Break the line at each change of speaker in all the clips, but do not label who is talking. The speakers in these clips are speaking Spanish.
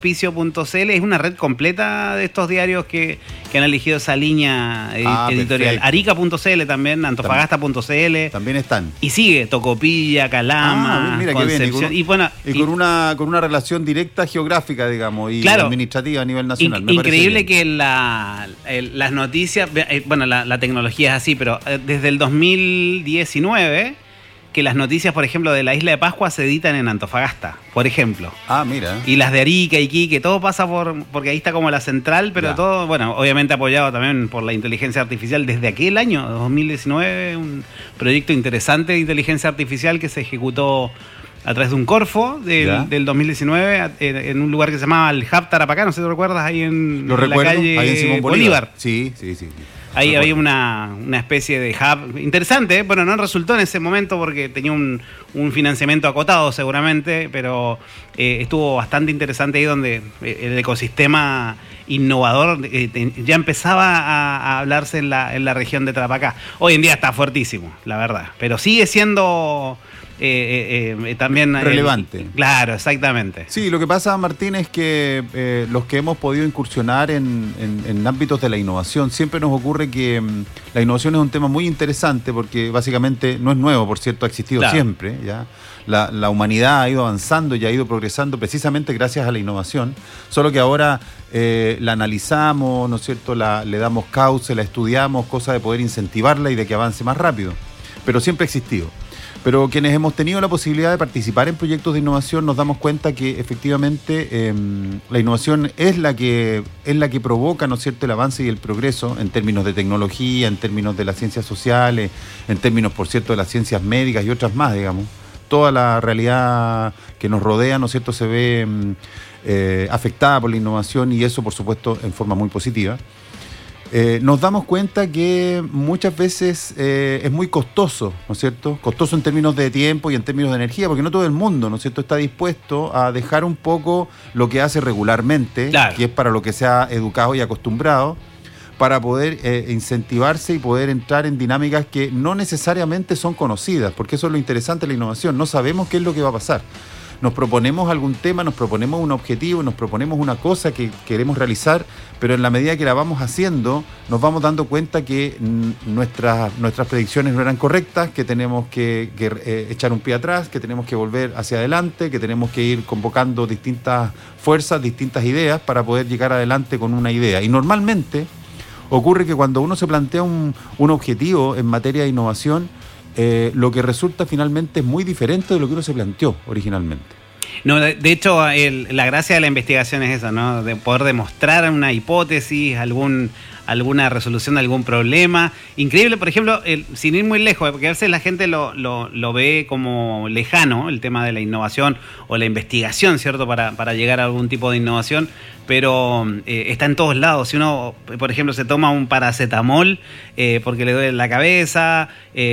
Picio.cl es una red completa de estos diarios que han elegido esa línea editorial.
Perfecto.
Arica.cl también, Antofagasta.cl.
También están.
Y sigue Tocopilla, Calama,
mira
Concepción.
y con una relación directa geográfica, digamos, y
claro,
administrativa a nivel nacional.
Increíble que las noticias, la tecnología es así, pero desde el 2019... que las noticias, por ejemplo, de la Isla de Pascua se editan en Antofagasta, por ejemplo.
Mira.
Y las de Arica, Iquique, todo pasa porque ahí está como la central, pero todo, bueno, obviamente apoyado también por la inteligencia artificial desde aquel año, 2019, un proyecto interesante de inteligencia artificial que se ejecutó a través de un Corfo del 2019 en un lugar que se llamaba el Hub Tarapacá, no sé si te recuerdas, ahí en la calle
ahí en Simón
Bolívar.
Sí.
Ahí había una especie de hub interesante, bueno, no resultó en ese momento porque tenía un financiamiento acotado seguramente, pero estuvo bastante interesante ahí donde el ecosistema innovador ya empezaba a hablarse en la región de Tarapacá. Hoy en día está fuertísimo, la verdad, pero sigue siendo... también
relevante.
Claro, exactamente.
Sí, lo que pasa, Martín, es que los que hemos podido incursionar en ámbitos de la innovación, siempre nos ocurre que la innovación es un tema muy interesante porque básicamente no es nuevo, por cierto, ha existido siempre. ¿Ya? La humanidad ha ido avanzando y ha ido progresando precisamente gracias a la innovación, solo que ahora la analizamos, ¿no es cierto? Le damos cauce, la estudiamos, cosa de poder incentivarla y de que avance más rápido, pero siempre ha existido. Pero quienes hemos tenido la posibilidad de participar en proyectos de innovación nos damos cuenta que efectivamente la innovación es la que provoca, ¿no es cierto?, el avance y el progreso en términos de tecnología, en términos de las ciencias sociales, en términos, por cierto, de las ciencias médicas y otras más, digamos. Toda la realidad que nos rodea, ¿no es cierto?, se ve afectada por la innovación y eso, por supuesto, en forma muy positiva. Nos damos cuenta que muchas veces es muy costoso, ¿no es cierto? Costoso en términos de tiempo y en términos de energía, porque no todo el mundo, ¿no es cierto?, está dispuesto a dejar un poco lo que hace regularmente, que es para lo que se ha educado y acostumbrado, para poder incentivarse y poder entrar en dinámicas que no necesariamente son conocidas, porque eso es lo interesante de la innovación, no sabemos qué es lo que va a pasar. Nos proponemos algún tema, nos proponemos un objetivo, nos proponemos una cosa que queremos realizar, pero en la medida que la vamos haciendo, nos vamos dando cuenta que nuestras predicciones no eran correctas, que tenemos que echar un pie atrás, que tenemos que volver hacia adelante, que tenemos que ir convocando distintas fuerzas, distintas ideas para poder llegar adelante con una idea. Y normalmente ocurre que cuando uno se plantea un objetivo en materia de innovación, lo que resulta finalmente es muy diferente de lo que uno se planteó originalmente.
No, de hecho, la gracia de la investigación es eso, ¿no? De poder demostrar una hipótesis, alguna resolución de algún problema. Increíble, por ejemplo, sin ir muy lejos, porque a veces la gente lo ve como lejano, el tema de la innovación o la investigación, ¿cierto? Para llegar a algún tipo de innovación, pero está en todos lados. Si uno, por ejemplo, se toma un paracetamol porque le duele la cabeza,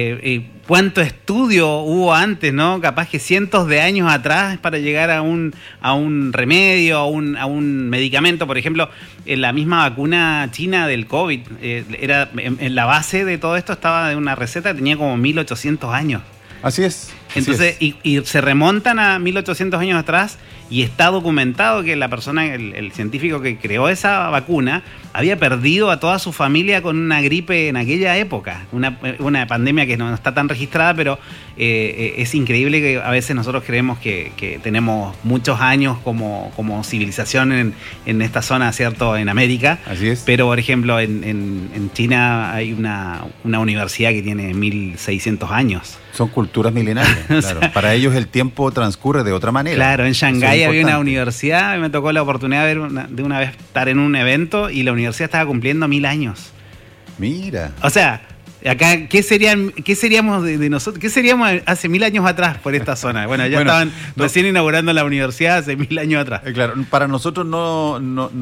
cuánto estudio hubo antes, ¿no? Capaz que cientos de años atrás para llegar a un remedio, a un medicamento. Por ejemplo, en la misma vacuna china del COVID, era en la base de todo esto estaba de una receta que tenía como 1800 años.
Así es.
Entonces, y se remontan a 1800 años atrás y está documentado que la persona, el científico que creó esa vacuna, había perdido a toda su familia con una gripe en aquella época, una pandemia que no está tan registrada, pero es increíble que a veces nosotros creemos que tenemos muchos años como civilización en esta zona, ¿cierto?, en América.
Así es.
Pero, por ejemplo, en China hay una universidad que tiene 1600 años.
Son culturas milenarias, claro. Para ellos el tiempo transcurre de otra manera.
Claro, en Shanghái había una universidad, y me tocó la oportunidad de una vez estar en un evento y la universidad estaba cumpliendo 1000 años.
Mira.
O sea, acá, ¿qué seríamos de nosotros? ¿Qué seríamos hace 1000 años atrás por esta zona? Bueno, estaban recién inaugurando la universidad hace 1000 años atrás.
Claro, para nosotros no,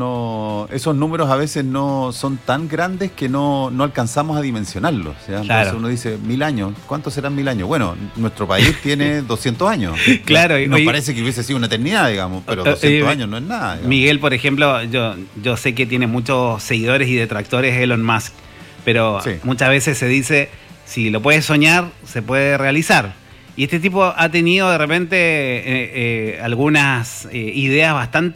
esos números a veces no son tan grandes que no alcanzamos a dimensionarlos. ¿Ya?
Claro.
Entonces uno dice, 1000 años, ¿cuántos serán 1000 años? Bueno, nuestro país tiene 200 años.
Claro.
Nos parece que hubiese sido una eternidad, digamos, pero 200 años no es nada. Digamos.
Miguel, por ejemplo, yo sé que tiene muchos seguidores y detractores Elon Musk. Pero muchas veces se dice, si lo puedes soñar, se puede realizar. Y este tipo ha tenido de repente algunas ideas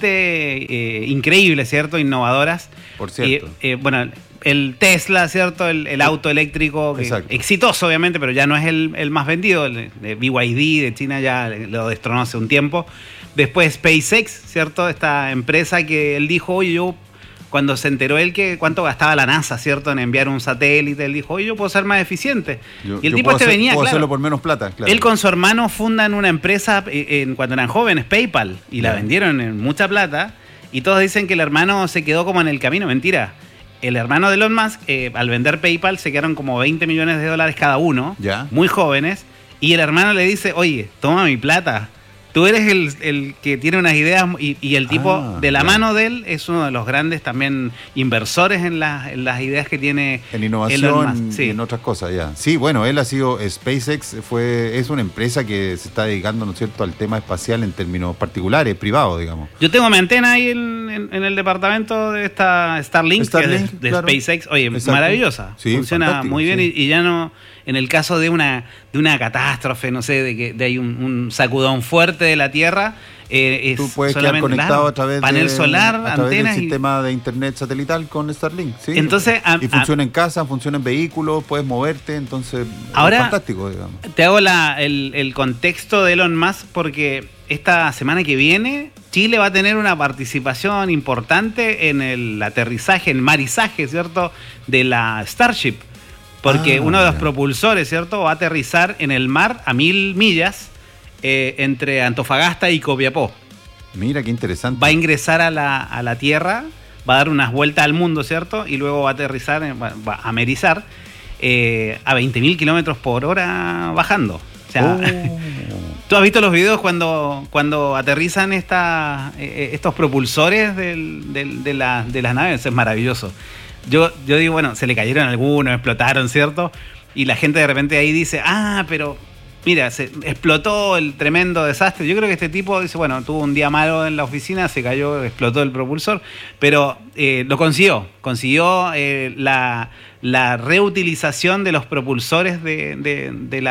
bastante increíbles, ¿cierto? Innovadoras.
Por cierto.
Bueno, el Tesla, ¿cierto? El auto eléctrico, exitoso obviamente, pero ya no es el más vendido. El BYD de China ya lo destronó hace un tiempo. Después SpaceX, ¿cierto? Esta empresa que él dijo, oye, yo... Cuando se enteró él que cuánto gastaba la NASA, ¿cierto? En enviar un satélite, él dijo, oye, yo puedo ser más eficiente. Y el tipo venía,
puedo
claro,
hacerlo por menos plata, claro.
Él con su hermano fundan una empresa cuando eran jóvenes, PayPal, y la vendieron en mucha plata, y todos dicen que el hermano se quedó como en el camino. Mentira. El hermano de Elon Musk, al vender PayPal, se quedaron como $20 millones cada uno, muy jóvenes, y el hermano le dice, oye, toma mi plata. Tú eres el que tiene unas ideas y el tipo de la mano de él es uno de los grandes también inversores en las ideas que tiene
en innovación y en otras cosas, ya. Sí, bueno, él ha sido, SpaceX es una empresa que se está dedicando, ¿no es cierto?, al tema espacial en términos particulares, privados, digamos.
Yo tengo mi antena ahí en el departamento de esta Starlink que es de claro, SpaceX. Oye, exacto, maravillosa. Sí, funciona muy bien, sí. Y ya no... En el caso de una catástrofe, no sé, de hay un sacudón fuerte de la Tierra,
tú puedes quedar conectado a través
panel solar,
a través
antenas
del sistema de internet satelital con Starlink, ¿sí?
Entonces,
y funciona en casa, funciona en vehículos, puedes moverte, entonces
ahora,
es fantástico, digamos.
Te hago el contexto de Elon Musk porque esta semana que viene Chile va a tener una participación importante en el aterrizaje, el marizaje, ¿cierto?, de la Starship. Porque uno de los propulsores, ¿cierto?, va a aterrizar en el mar a 1000 millas entre Antofagasta y Copiapó.
Mira, qué interesante.
Va a ingresar a la Tierra, va a dar unas vueltas al mundo, ¿cierto? Y luego va a aterrizar, va a amerizar a 20.000 kilómetros por hora bajando. O sea, ¿tú has visto los videos cuando aterrizan estos propulsores de las naves? Es maravilloso. Yo digo, bueno, se le cayeron algunos, explotaron, ¿cierto? Y la gente de repente ahí dice, pero mira, se explotó el tremendo desastre. Yo creo que este tipo dice, bueno, tuvo un día malo en la oficina, se cayó, explotó el propulsor, pero lo consiguió la reutilización de los propulsores de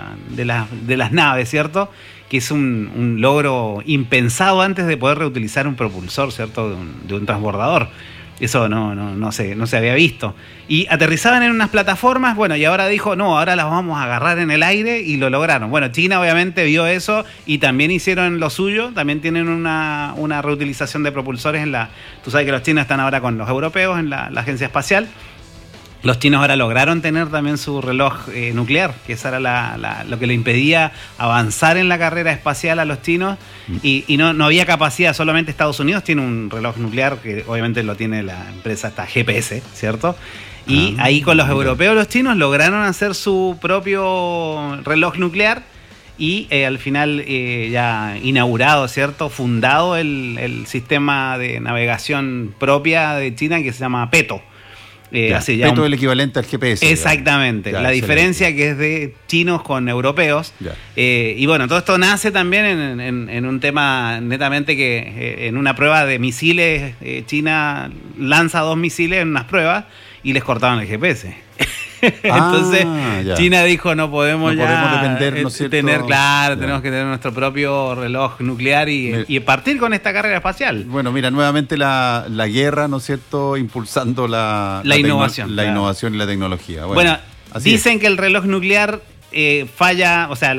las naves, ¿cierto? Que es un logro impensado antes de poder reutilizar un propulsor, ¿cierto? De un transbordador. Eso no se había visto. Y aterrizaban en unas plataformas, bueno, y ahora dijo, no, ahora las vamos a agarrar en el aire, y lo lograron. Bueno, China obviamente vio eso y también hicieron lo suyo, también tienen una reutilización de propulsores tú sabes que los chinos están ahora con los europeos en la Agencia Espacial. Los chinos ahora lograron tener también su reloj nuclear, que esa era lo que le impedía avanzar en la carrera espacial a los chinos, y no había capacidad. Solamente Estados Unidos tiene un reloj nuclear, que obviamente lo tiene la empresa esta GPS, ¿cierto? Y ahí con los europeos, los chinos lograron hacer su propio reloj nuclear, y al final ya inaugurado, ¿cierto? Fundado el sistema de navegación propia de China, que se llama PETO.
Peto es el equivalente al GPS.
Exactamente. La diferencia que es de chinos con europeos. Y bueno, todo esto nace también en un tema netamente que en una prueba de misiles, China lanza 2 misiles en unas pruebas y les cortaban el GPS. Entonces China dijo, no podemos
depender, ¿no es cierto?
Tenemos que tener nuestro propio reloj nuclear y partir con esta carrera espacial.
Bueno, mira, nuevamente la guerra, ¿no es cierto?, impulsando la innovación. La innovación y la tecnología.
Bueno, dicen que el reloj nuclear falla, o sea,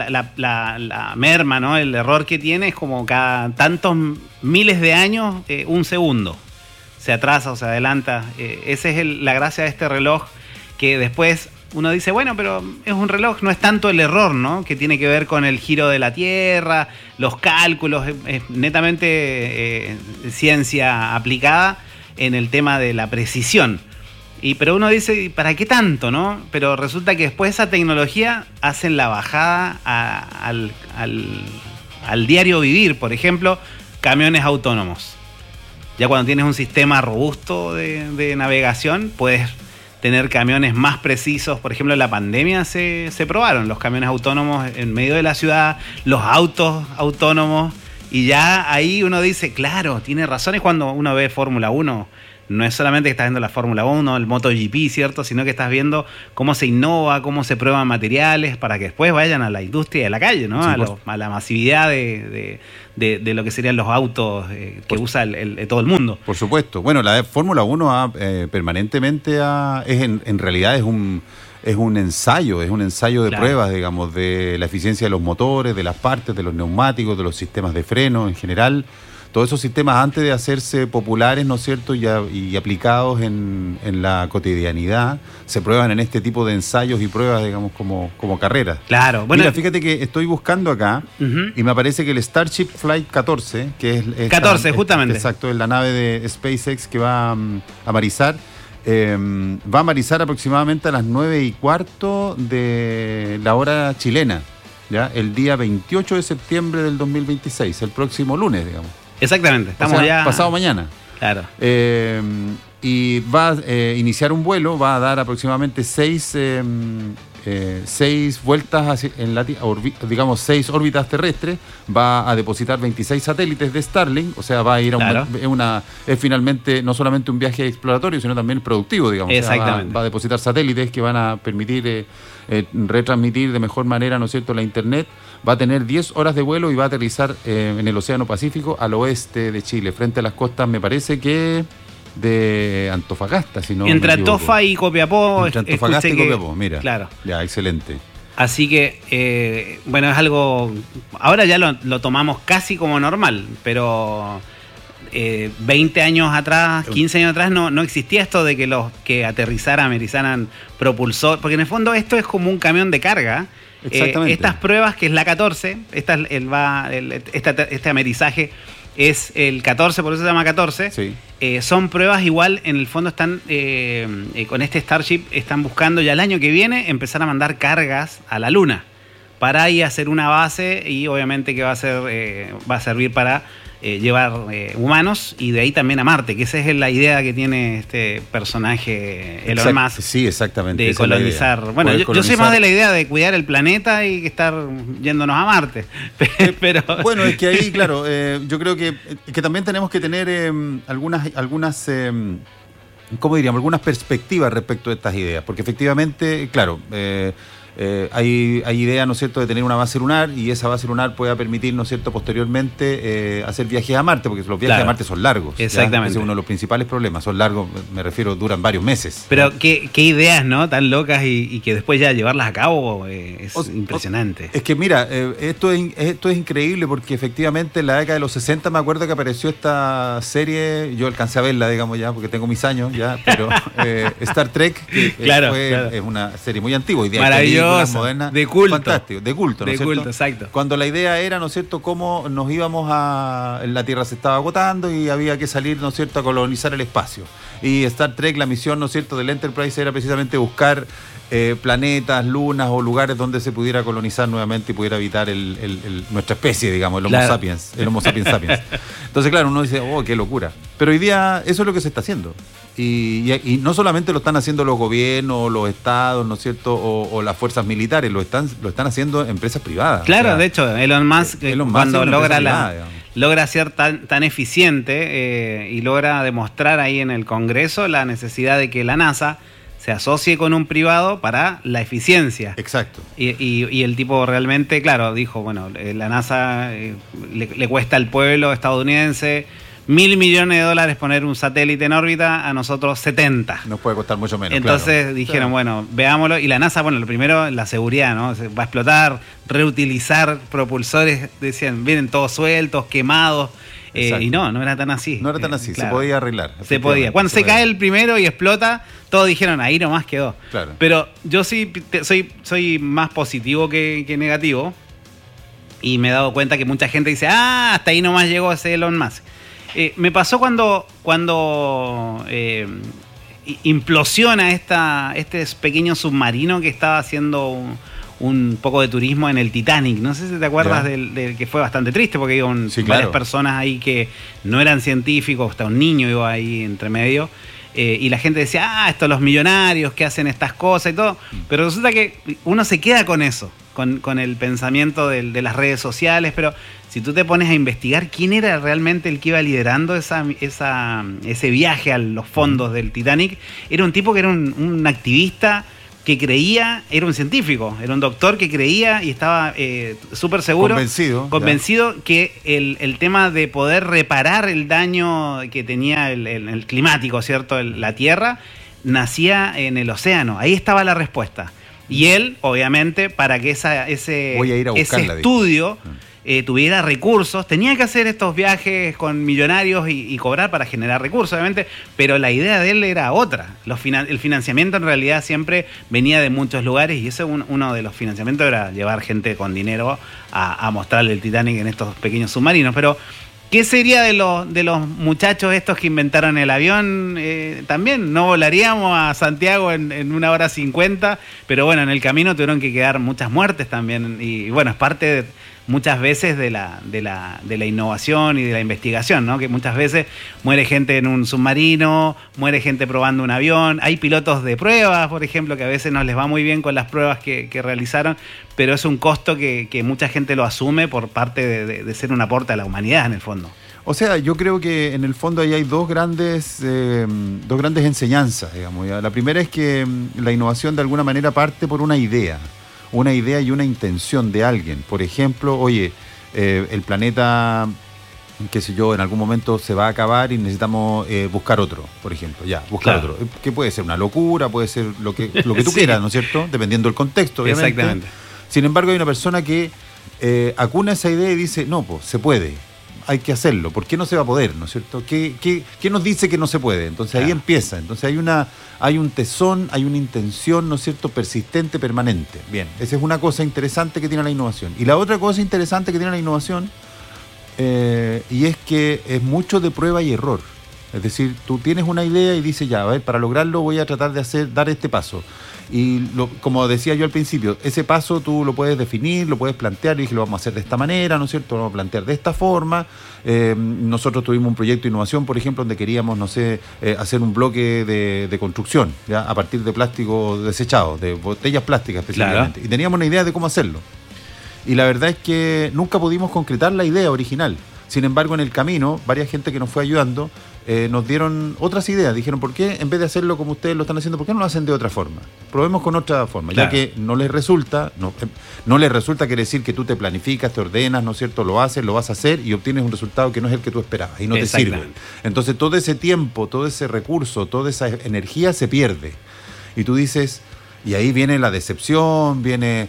la merma, ¿no? El error que tiene es como cada tantos miles de años, un segundo. Se atrasa o se adelanta. Esa es la gracia de este reloj, que después uno dice, bueno, pero es un reloj, no es tanto el error, ¿no?, que tiene que ver con el giro de la Tierra, los cálculos, es netamente ciencia aplicada en el tema de la precisión. Pero uno dice, ¿para qué tanto, no? Pero resulta que después esa tecnología hacen la bajada al diario vivir. Por ejemplo, camiones autónomos. Ya cuando tienes un sistema robusto de navegación, puedes tener camiones más precisos. Por ejemplo, en la pandemia se probaron los camiones autónomos en medio de la ciudad, los autos autónomos, Y ya ahí uno dice, claro, tiene razón. Es cuando uno ve Fórmula 1. No es solamente que estás viendo la Fórmula 1, el MotoGP, ¿cierto? Sino que estás viendo cómo se innova, cómo se prueban materiales para que después vayan a la industria de la calle, ¿no?
Sí,
a la masividad de lo que serían los autos que usa todo el mundo.
Por supuesto. Bueno, la Fórmula 1 permanentemente en realidad es un ensayo de
Claro.
pruebas, digamos, de la eficiencia de los motores, de las partes, de los neumáticos, de los sistemas de freno en general. Todos esos sistemas, antes de hacerse populares, ¿no es cierto?, y aplicados en la cotidianidad, se prueban en este tipo de ensayos y pruebas, digamos, como carreras.
Claro. Bueno,
Mira, fíjate que estoy buscando acá y me aparece que el Starship Flight 14, que es
14, justamente.
Exacto, es la nave de SpaceX que va a marizar. Va a marizar aproximadamente a las 9:15 de la hora chilena, ¿ya? El día 28 de septiembre del 2026, el próximo lunes, digamos.
exactamente. Estamos
O sea,
ya.
pasado mañana.
Claro.
Y va a iniciar un vuelo, va a dar aproximadamente 6 vueltas digamos 6 órbitas terrestres, va a depositar 26 satélites de Starlink, o sea, va a ir a
Claro.
es finalmente no solamente un viaje exploratorio, sino también productivo, digamos. O sea,
Exactamente.
va a depositar satélites que van a permitir retransmitir de mejor manera, ¿no es cierto?, la internet. Va a tener 10 horas de vuelo y va a aterrizar en el Océano Pacífico al oeste de Chile, frente a las costas, me parece que de Antofagasta, si no me
Entre
equivoco.
Antofa y Copiapó.
Entre Antofagasta y
escuché que-
Copiapó, mira.
Claro.
Ya, excelente.
Así que, bueno, es algo. Ahora ya lo tomamos casi como normal, pero 20 años atrás, 15 años atrás, no existía esto de que los que aterrizaran propulsor. Porque en el fondo esto es como un camión de carga.
Exactamente.
Estas pruebas, que es la 14, este amerizaje es el 14, por eso se llama 14.
Sí.
Son pruebas igual, en el fondo están, con este Starship, están buscando ya el año que viene empezar a mandar cargas a la Luna para ahí hacer una base y obviamente que va a servir para llevar humanos y de ahí también a Marte, que esa es la idea que tiene este personaje Elon Musk.
Sí, exactamente.
De
esa es la
colonizar.
idea.
Bueno,
Poder
yo soy más
colonizar.
de la idea de cuidar el planeta y estar yéndonos a Marte. Pero
Bueno, es que ahí, claro, yo creo que también tenemos que tener algunas ¿cómo diríamos? Algunas perspectivas respecto a estas ideas, porque efectivamente, claro, hay idea, ¿no es cierto?, de tener una base lunar y esa base lunar pueda permitir, ¿no es cierto?, posteriormente hacer viajes a Marte, porque los viajes
Claro.
a Marte son largos. ¿ya?
Exactamente.
Ese es uno de los principales problemas, son largos, me refiero, duran varios meses.
Pero qué ideas, ¿no? Tan locas y que después ya llevarlas a cabo es impresionante.
Es que mira, esto es increíble porque efectivamente en la década de los 60 me acuerdo que apareció esta serie, yo alcancé a verla, digamos ya, porque tengo mis años ya, pero Star Trek, que
Claro.
es una serie muy antigua, y de
Maravillosa,
modernas,
de culto.
fantástico, de culto, ¿no es
De
cierto?
culto, exacto.
Cuando la idea era, ¿no es cierto?, cómo nos íbamos la Tierra se estaba agotando y había que salir, ¿no es cierto?, a colonizar el espacio. Y Star Trek, la misión, ¿no es cierto?, del Enterprise era precisamente buscar planetas, lunas o lugares donde se pudiera colonizar nuevamente y pudiera habitar nuestra especie, digamos, el Homo
Claro.
sapiens, el Homo sapiens sapiens. Entonces, claro, uno dice, oh, qué locura. Pero hoy día eso es lo que se está haciendo. Y no solamente lo están haciendo los gobiernos, los estados, ¿no es cierto?, o las fuerzas militares, lo están haciendo empresas privadas.
Claro,
O sea,
de hecho, Elon Musk,
Elon Musk
cuando
es una empresa
logra
privada, digamos.
logra ser tan eficiente y logra demostrar ahí en el Congreso la necesidad de que la NASA se asocie con un privado para la eficiencia.
Exacto.
Y el tipo realmente, claro, dijo, bueno, la NASA le cuesta al pueblo estadounidense $1.000 millones poner un satélite en órbita, a nosotros 70.
Nos puede costar mucho menos.
Entonces
claro.
dijeron,
Claro.
bueno, veámoslo. Y la NASA, bueno, lo primero, la seguridad, ¿no? Se va a explotar, reutilizar propulsores, decían, vienen todos sueltos, quemados.
Exacto.
Y no era tan así.
No era tan así,
Claro.
se podía arreglar.
Se podía. Cuando se cae el primero y explota, todos dijeron, ahí nomás quedó.
Claro.
Pero yo sí soy más positivo que negativo. Y me he dado cuenta que mucha gente dice, hasta ahí nomás llegó ese Elon Musk. Me pasó cuando implosiona este pequeño submarino que estaba haciendo un poco de turismo en el Titanic. No sé si te acuerdas del que fue bastante triste, porque iba
Sí,
varias
claro.
personas ahí que no eran científicos, hasta un niño iba ahí entre medio. Y la gente decía, estos los millonarios que hacen estas cosas y todo. Pero resulta que uno se queda con eso, con el pensamiento de las redes sociales, pero si tú te pones a investigar quién era realmente el que iba liderando ese viaje a los fondos del Titanic, era un tipo que era un activista que creía, era un científico, era un doctor que creía y estaba súper seguro, convencido que el tema de poder reparar el daño que tenía el climático, ¿cierto? La Tierra, nacía en el océano. Ahí estaba la respuesta. Y él, obviamente, para que ese estudio tuviera recursos, tenía que hacer estos viajes con millonarios y cobrar para generar recursos, obviamente, pero la idea de él era otra. El financiamiento en realidad siempre venía de muchos lugares y ese uno de los financiamientos era llevar gente con dinero a mostrarle el Titanic en estos pequeños submarinos. Pero ¿qué sería de los muchachos estos que inventaron el avión? También no volaríamos a Santiago en 1 hora 50, pero bueno, en el camino tuvieron que quedar muchas muertes también. Y bueno, es parte muchas veces de la innovación y de la investigación, ¿no? Que muchas veces muere gente en un submarino, muere gente probando un avión. Hay pilotos de pruebas, por ejemplo, que a veces no les va muy bien con las pruebas que realizaron, pero es un costo que mucha gente lo asume por parte de ser un aporte a la humanidad en el fondo.
O sea, yo creo que en el fondo ahí hay dos grandes enseñanzas, digamos. La primera es que la innovación de alguna manera parte por una idea y una intención de alguien. Por ejemplo, oye, el planeta, qué sé yo, en algún momento se va a acabar y necesitamos buscar otro, por ejemplo, buscar otro. Que puede ser una locura, puede ser lo que tú quieras, ¿no es cierto? Dependiendo del contexto, obviamente.
Exactamente.
Sin embargo, hay una persona que acuna esa idea y dice, no, pues se puede. Hay que hacerlo. ¿Por qué no se va a poder? ¿No es cierto? ¿Qué nos dice que no se puede? Entonces ahí empieza. Entonces hay un tesón, hay una intención, ¿no es cierto?, persistente, permanente. Bien, esa es una cosa interesante que tiene la innovación. Y la otra cosa interesante que tiene la innovación y es que es mucho de prueba y error. Es decir, tú tienes una idea y dices, ya, a ver, para lograrlo voy a tratar de dar este paso. Y como decía yo al principio, ese paso tú lo puedes definir, lo puedes plantear. Y dije, lo vamos a hacer de esta manera, ¿no es cierto? Lo vamos a plantear de esta forma. Nosotros tuvimos un proyecto de innovación, por ejemplo, donde queríamos, hacer un bloque de construcción, ¿ya? A partir de plástico desechado, de botellas plásticas específicamente. Claro. Y teníamos una idea de cómo hacerlo. Y la verdad es que nunca pudimos concretar la idea original. Sin embargo, en el camino, varias gente que nos fue ayudando nos dieron otras ideas. Dijeron, ¿por qué en vez de hacerlo como ustedes lo están haciendo, por qué no lo hacen de otra forma? Probemos con otra forma. Claro. Ya que no les resulta, quiere decir que tú te planificas, te ordenas, ¿no es cierto? Lo haces, lo vas a hacer y obtienes un resultado que no es el que tú esperabas y no te sirve. Entonces todo ese tiempo, todo ese recurso, toda esa energía se pierde. Y tú dices... Y ahí viene la decepción, viene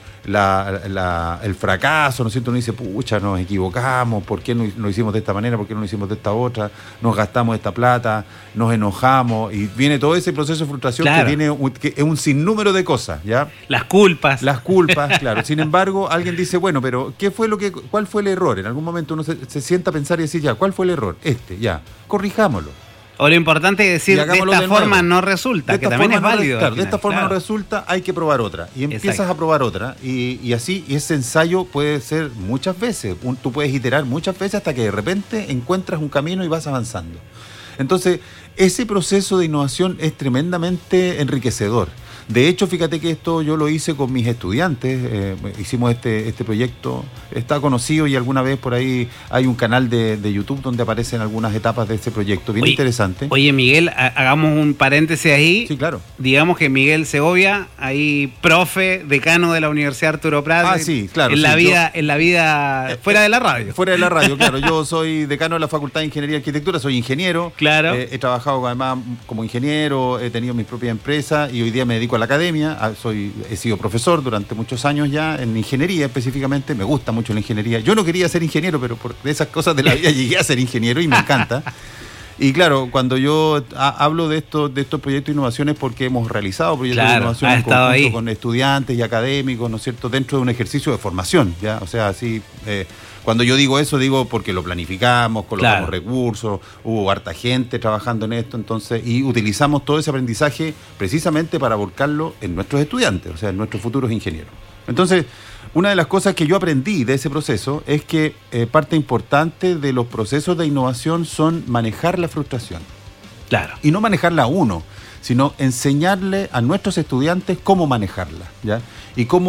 el fracaso, ¿no es cierto? Uno dice, pucha, nos equivocamos, ¿por qué no lo hicimos de esta manera? ¿Por qué no lo hicimos de esta otra? Nos gastamos esta plata, nos enojamos, y viene todo ese proceso de frustración. Claro. que es un sinnúmero de cosas, ¿ya?
Las culpas,
claro. Sin embargo, alguien dice, bueno, pero ¿cuál fue el error? En algún momento uno se sienta a pensar y decir, ya, ¿cuál fue el error? Corrijámoslo.
O lo importante es decir, de esta forma no resulta, que también es válido.
Claro, de esta forma no resulta, hay que probar otra. Y empiezas a probar otra. Y así, y ese ensayo puede ser muchas veces. Tú puedes iterar muchas veces hasta que de repente encuentras un camino y vas avanzando. Entonces, ese proceso de innovación es tremendamente enriquecedor. De hecho, fíjate que esto yo lo hice con mis estudiantes, hicimos este proyecto, está conocido y alguna vez por ahí hay un canal de YouTube donde aparecen algunas etapas de este proyecto, bien interesante.
Oye, Miguel, hagamos un paréntesis ahí.
Sí, claro.
Digamos que Miguel Segovia, ahí profe, decano de la Universidad Arturo Prat.
Ah, sí, claro.
En la vida, fuera de la radio.
Fuera de la radio, claro. Yo soy decano de la Facultad de Ingeniería y Arquitectura, soy ingeniero.
Claro.
He trabajado además como ingeniero, he tenido mi propia empresa y hoy día me dedico a la academia. He sido profesor durante muchos años ya en ingeniería específicamente. Me gusta mucho la ingeniería. Yo no quería ser ingeniero, pero por esas cosas de la vida llegué a ser ingeniero y me encanta. Y claro, cuando yo hablo de estos proyectos de innovaciones, porque hemos realizado proyectos de innovación en conjunto con estudiantes y académicos, ¿no es cierto?, dentro de un ejercicio de formación, ¿ya? O sea, así, cuando yo digo eso, digo porque lo planificamos, colocamos recursos, hubo harta gente trabajando en esto, entonces, y utilizamos todo ese aprendizaje precisamente para volcarlo en nuestros estudiantes, o sea, en nuestros futuros ingenieros. Entonces, una de las cosas que yo aprendí de ese proceso es que parte importante de los procesos de innovación son manejar la frustración.
Claro.
Y no manejarla uno, sino enseñarle a nuestros estudiantes cómo manejarla, ¿ya? Y cómo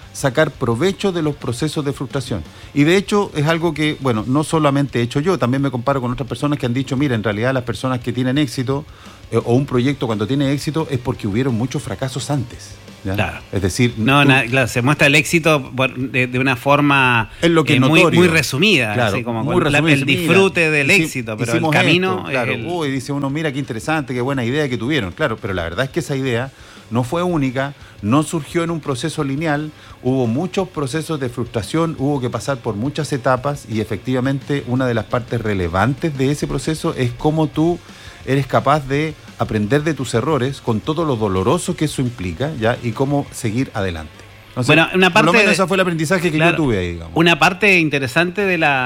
sacar provecho de los procesos de frustración. Y de hecho es algo que, bueno, no solamente he hecho yo, también me comparo con otras personas que han dicho, mira, en realidad las personas que tienen éxito o un proyecto cuando tiene éxito es porque hubieron muchos fracasos antes. ¿Ya?
Claro.
Es decir,
claro, se muestra el éxito de una forma
es lo que es
muy resumida,
claro,
así como
muy
con
resumida,
el disfrute del éxito, pero el camino
esto, claro, dice uno, mira qué interesante, qué buena idea que tuvieron, claro, pero la verdad es que esa idea no fue única, no surgió en un proceso lineal, hubo muchos procesos de frustración, hubo que pasar por muchas etapas y efectivamente una de las partes relevantes de ese proceso es cómo tú eres capaz de aprender de tus errores con todo lo doloroso que eso implica, ¿ya? Y cómo seguir adelante. Entonces,
bueno, una parte
por lo menos ese fue el aprendizaje que yo tuve ahí, digamos.
Una parte interesante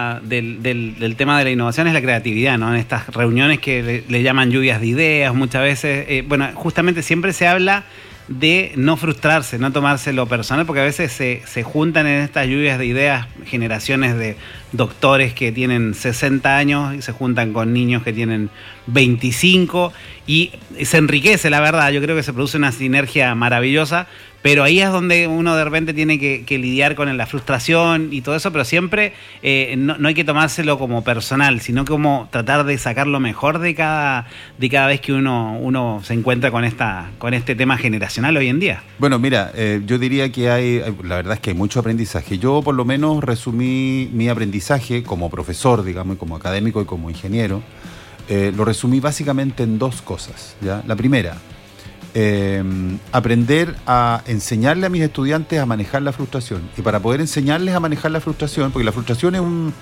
del tema de la innovación es la creatividad, ¿no? En estas reuniones que le llaman lluvias de ideas, muchas veces, justamente siempre se habla de no frustrarse, no tomárselo personal, porque a veces se juntan en estas lluvias de ideas generaciones de doctores que tienen 60 años y se juntan con niños que tienen 25 y se enriquece, la verdad. Yo creo que se produce una sinergia maravillosa, pero ahí es donde uno de repente tiene que lidiar con la frustración y todo eso, pero siempre no hay que tomárselo como personal, sino como tratar de sacar lo mejor de cada vez que uno se encuentra con este tema generacional hoy en día.
Bueno, mira, yo diría que la verdad es que hay mucho aprendizaje. Yo por lo menos resumí mi aprendizaje como profesor, digamos, y como académico y como ingeniero, lo resumí básicamente en dos cosas, ¿ya? La primera, aprender a enseñarle a mis estudiantes a manejar la frustración. Y para poder enseñarles a manejar la frustración, porque la frustración es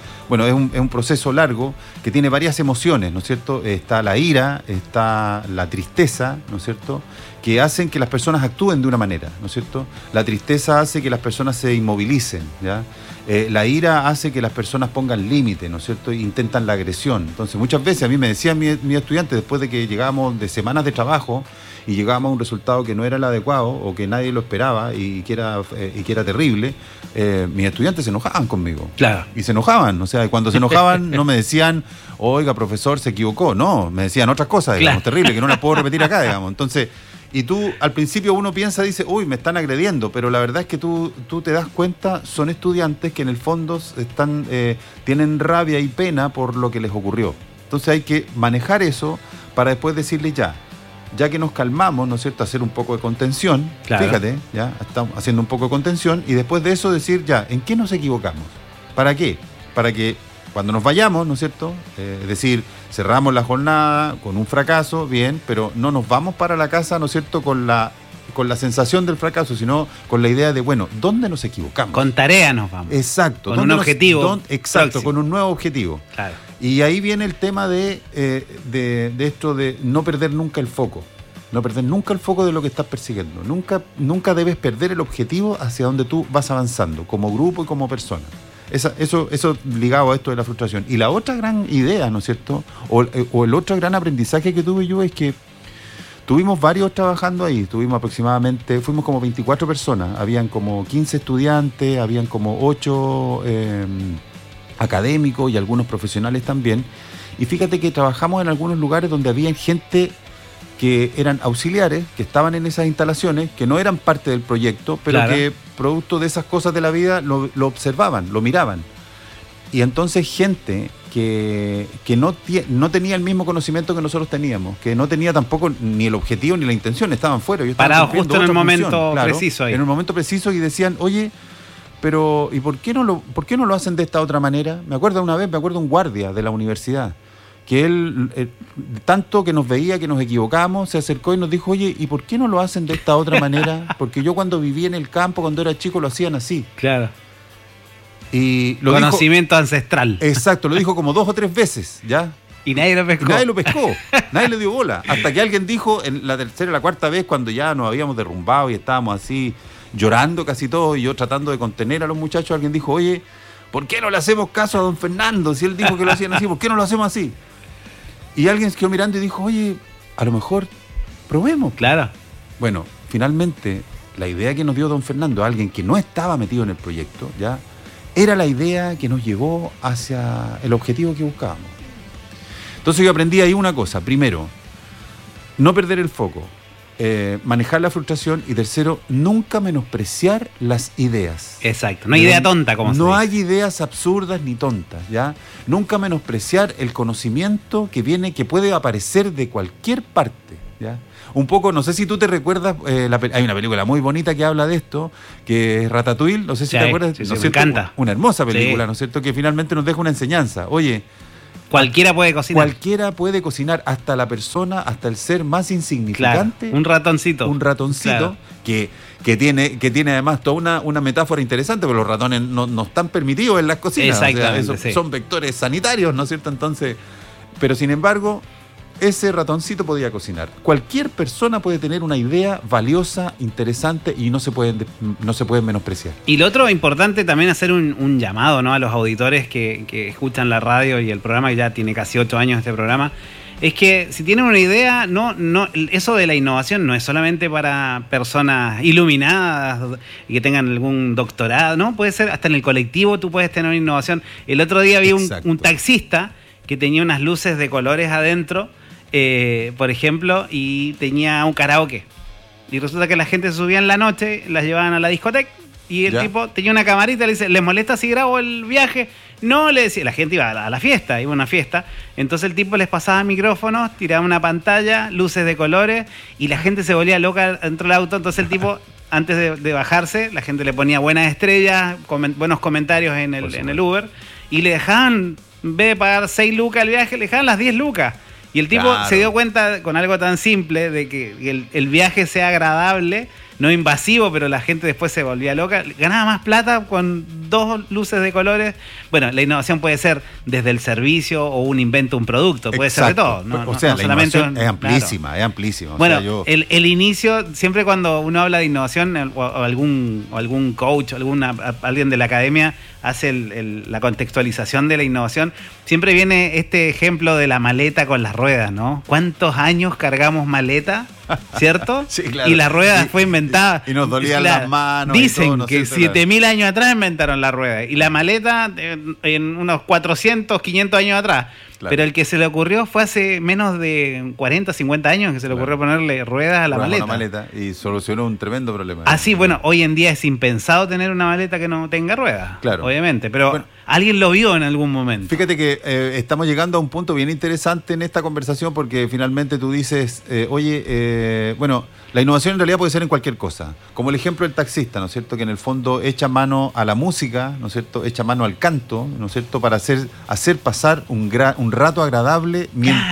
un proceso largo que tiene varias emociones, ¿no es cierto? Está la ira, está la tristeza, ¿no es cierto?, que hacen que las personas actúen de una manera, ¿no es cierto? La tristeza hace que las personas se inmovilicen, ¿ya? La ira hace que las personas pongan límite, ¿no es cierto? E intentan la agresión. Entonces, muchas veces a mí me decían mis estudiantes, después de que llegábamos de semanas de trabajo y llegábamos a un resultado que no era el adecuado o que nadie lo esperaba y que era terrible, mis estudiantes se enojaban conmigo.
Claro.
Y se enojaban, o sea, cuando se enojaban no me decían, oiga, profesor, se equivocó. No, me decían otras cosas, digamos,
claro,
terrible, que no las puedo repetir acá, digamos. Entonces, y tú, al principio uno piensa, dice, uy, me están agrediendo, pero la verdad es que tú te das cuenta, son estudiantes que en el fondo tienen rabia y pena por lo que les ocurrió. Entonces hay que manejar eso para después decirles ya que nos calmamos, ¿no es cierto?, hacer un poco de contención,
claro.
Fíjate, ya estamos haciendo un poco de contención y después de eso decir, ¿en qué nos equivocamos? ¿Para qué? Para que cuando nos vayamos, ¿no es cierto?, es decir, cerramos la jornada con un fracaso, bien, pero no nos vamos para la casa, ¿no es cierto?, con la sensación del fracaso, sino con la idea de, bueno, ¿dónde nos equivocamos?
Con tarea nos vamos.
Exacto.
Con un objetivo.
Exacto,
próximo.
Con un nuevo objetivo.
Claro.
Y ahí viene el tema de esto de no perder nunca el foco. No perder nunca el foco de lo que estás persiguiendo. Nunca debes perder el objetivo hacia donde tú vas avanzando, como grupo y como persona. Eso ligado a esto de la frustración. Y la otra gran idea, ¿no es cierto?, o el otro gran aprendizaje que tuve yo es que tuvimos varios trabajando ahí, fuimos como 24 personas, habían como 15 estudiantes, habían como 8 académicos y algunos profesionales también. Y fíjate que trabajamos en algunos lugares donde había gente que eran auxiliares, que estaban en esas instalaciones, que no eran parte del proyecto, pero claro, que producto de esas cosas de la vida lo observaban, lo miraban. Y entonces gente que no tenía el mismo conocimiento que nosotros teníamos, que no tenía tampoco ni el objetivo ni la intención, estaban fuera.
Parados justo en el momento preciso ahí.
En el momento preciso y decían, oye, pero ¿y por qué no lo hacen de esta otra manera? Me acuerdo un guardia de la universidad, que él, tanto que nos veía que nos equivocamos, se acercó y nos dijo, oye, ¿y por qué no lo hacen de esta otra manera? Porque yo cuando vivía en el campo, cuando era chico, lo hacían así.
Claro.
Y
conocimiento ancestral.
Exacto, lo dijo como 2 o 3 veces, ¿ya?
Y nadie lo pescó.
Nadie le dio bola. Hasta que alguien dijo, en la tercera o la cuarta vez, cuando ya nos habíamos derrumbado y estábamos así llorando casi todos, y yo tratando de contener a los muchachos, alguien dijo, oye, ¿por qué no le hacemos caso a don Fernando? Si él dijo que lo hacían así, ¿por qué no lo hacemos así? Y alguien se quedó mirando y dijo, oye, a lo mejor probemos.
Claro.
Bueno, finalmente, la idea que nos dio don Fernando, alguien que no estaba metido en el proyecto, ya era la idea que nos llevó hacia el objetivo que buscábamos. Entonces yo aprendí ahí una cosa. Primero, no perder el foco. manejar la frustración, y tercero, nunca menospreciar las ideas.
Exacto, no hay idea tonta, como se dice.
No hay ideas absurdas ni tontas, ¿ya? Nunca menospreciar el conocimiento que puede aparecer de cualquier parte, ¿ya? Un poco, no sé si tú te recuerdas, hay una película muy bonita que habla de esto, que es Ratatouille, no sé si te acuerdas.
Sí,
¿no es
me encanta.
Una hermosa película, ¿no es cierto? Que finalmente nos deja una enseñanza. Oye,
cualquiera puede cocinar.
Cualquiera puede cocinar, hasta la persona, hasta el ser más insignificante.
Claro, un ratoncito.
Un ratoncito, claro. que tiene además toda una metáfora interesante, porque los ratones no están permitidos en las cocinas.
Exactamente,
o sea, son vectores sanitarios, ¿no es cierto? Entonces, pero sin embargo, ese ratoncito podía cocinar. Cualquier persona puede tener una idea valiosa, interesante, y no se pueden menospreciar.
Y lo otro importante también, hacer un llamado, ¿no?, a los auditores que escuchan la radio y el programa, que ya tiene casi 8 años este programa, es que si tienen una idea, no, eso de la innovación no es solamente para personas iluminadas y que tengan algún doctorado, ¿no? Puede ser hasta en el colectivo, tú puedes tener una innovación. El otro día vi un taxista que tenía unas luces de colores adentro, por ejemplo, y tenía un karaoke. Y resulta que la gente se subía en la noche, las llevaban a la discoteca, y el tipo tenía una camarita, le dice, ¿les molesta si grabo el viaje? No, le decía, la gente iba a la fiesta, iba a una fiesta, entonces el tipo les pasaba micrófonos, tiraba una pantalla, luces de colores, y la gente se volvía loca dentro del auto. Entonces el tipo, antes de bajarse, la gente le ponía buenas estrellas, buenos comentarios en el Uber, y le dejaban, en vez de pagar 6 lucas el viaje, le dejaban las 10 lucas. Y el tipo se dio cuenta, con algo tan simple, de que el viaje sea agradable, no invasivo, pero la gente después se volvía loca. Ganaba más plata con 2 luces de colores. Bueno, la innovación puede ser desde el servicio o un invento, un producto. Puede ser de todo.
O sea, la innovación es amplísima, claro. Es amplísima.
Bueno, el inicio, siempre cuando uno habla de innovación, o algún coach, alguien de la academia hace la contextualización de la innovación, siempre viene este ejemplo de la maleta con las ruedas, ¿no? ¿Cuántos años cargamos maleta? ¿Cierto?
Sí, claro.
Y la rueda fue inventada.
Y nos dolían las manos.
Dicen que 7.000 años atrás inventaron la rueda. Y la maleta en unos 400, 500 años atrás. Claro. Pero el que se le ocurrió fue hace menos de 40, 50 años que se le ocurrió ponerle ruedas a la maleta.
Y solucionó un tremendo problema.
Así, bueno, hoy en día es impensado tener una maleta que no tenga ruedas. Claro. Obviamente, pero alguien lo vio en algún momento.
Fíjate que estamos llegando a un punto bien interesante en esta conversación, porque finalmente tú dices, la innovación en realidad puede ser en cualquier cosa. Como el ejemplo del taxista, ¿no es cierto? Que en el fondo echa mano a la música, ¿no es cierto? Echa mano al canto, ¿no es cierto? Para hacer pasar un rato agradable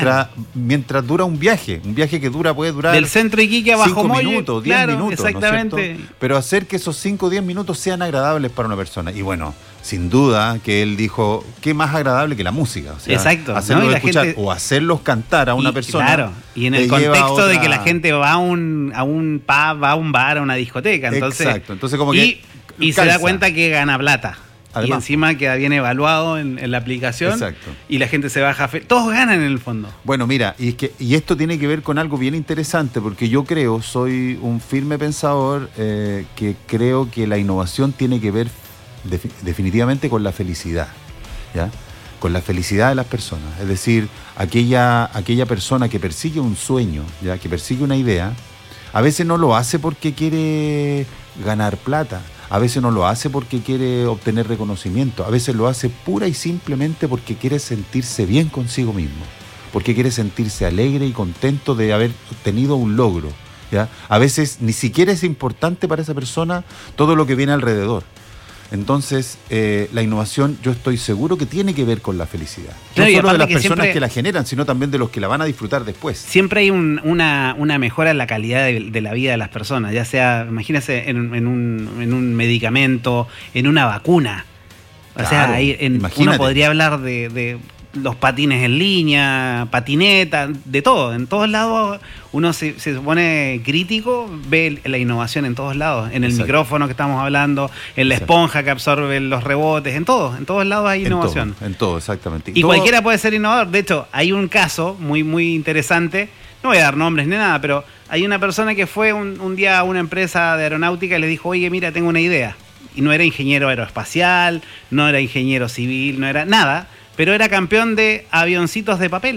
mientras dura un viaje. Un viaje que puede durar
del centro de Iquique a Bajo
5 minutos, 10 minutos,
exactamente.
¿no es cierto? Pero hacer que esos 5 o 10 minutos sean agradables para una persona. Y bueno, sin duda que él dijo, qué más agradable que la música. O sea,
exacto,
hacerlos
¿no?
escuchar o hacerlos cantar a una persona.
Claro, y en el contexto de que la gente va a un pub, va a un bar, a una discoteca. Entonces,
exacto, entonces como que
y se da cuenta que gana plata. Además, y encima queda bien evaluado en la aplicación.
Exacto. Y
la gente se baja. Todos ganan en el fondo.
Bueno, mira, y esto tiene que ver con algo bien interesante, porque yo soy un firme pensador que creo que la innovación tiene que ver definitivamente con la felicidad, ¿ya? Con la felicidad de las personas. Es decir, aquella persona que persigue un sueño, ¿ya? Que persigue una idea, a veces no lo hace porque quiere ganar plata. A veces no lo hace porque quiere obtener reconocimiento. A veces lo hace pura y simplemente porque quiere sentirse bien consigo mismo. Porque quiere sentirse alegre y contento de haber obtenido un logro, ¿ya? A veces ni siquiera es importante para esa persona todo lo que viene alrededor. Entonces, la innovación, yo estoy seguro que tiene que ver con la felicidad. Claro, no solo de las personas que la generan, sino también de los que la van a disfrutar después.
Siempre hay una mejora en la calidad de la vida de las personas, ya sea, imagínese, en un medicamento, en una vacuna. O sea, uno podría hablar de los patines en línea, patinetas, de todo. En todos lados uno se pone crítico, ve la innovación en todos lados. En el micrófono que estamos hablando, en la esponja que absorbe los rebotes, en todos lados hay innovación.
En todo, exactamente.
Y cualquiera puede ser innovador. De hecho, hay un caso muy, muy interesante. No voy a dar nombres ni nada, pero hay una persona que fue un día a una empresa de aeronáutica y le dijo, oye, mira, tengo una idea. Y no era ingeniero aeroespacial, no era ingeniero civil, no era nada, pero era campeón de avioncitos de papel.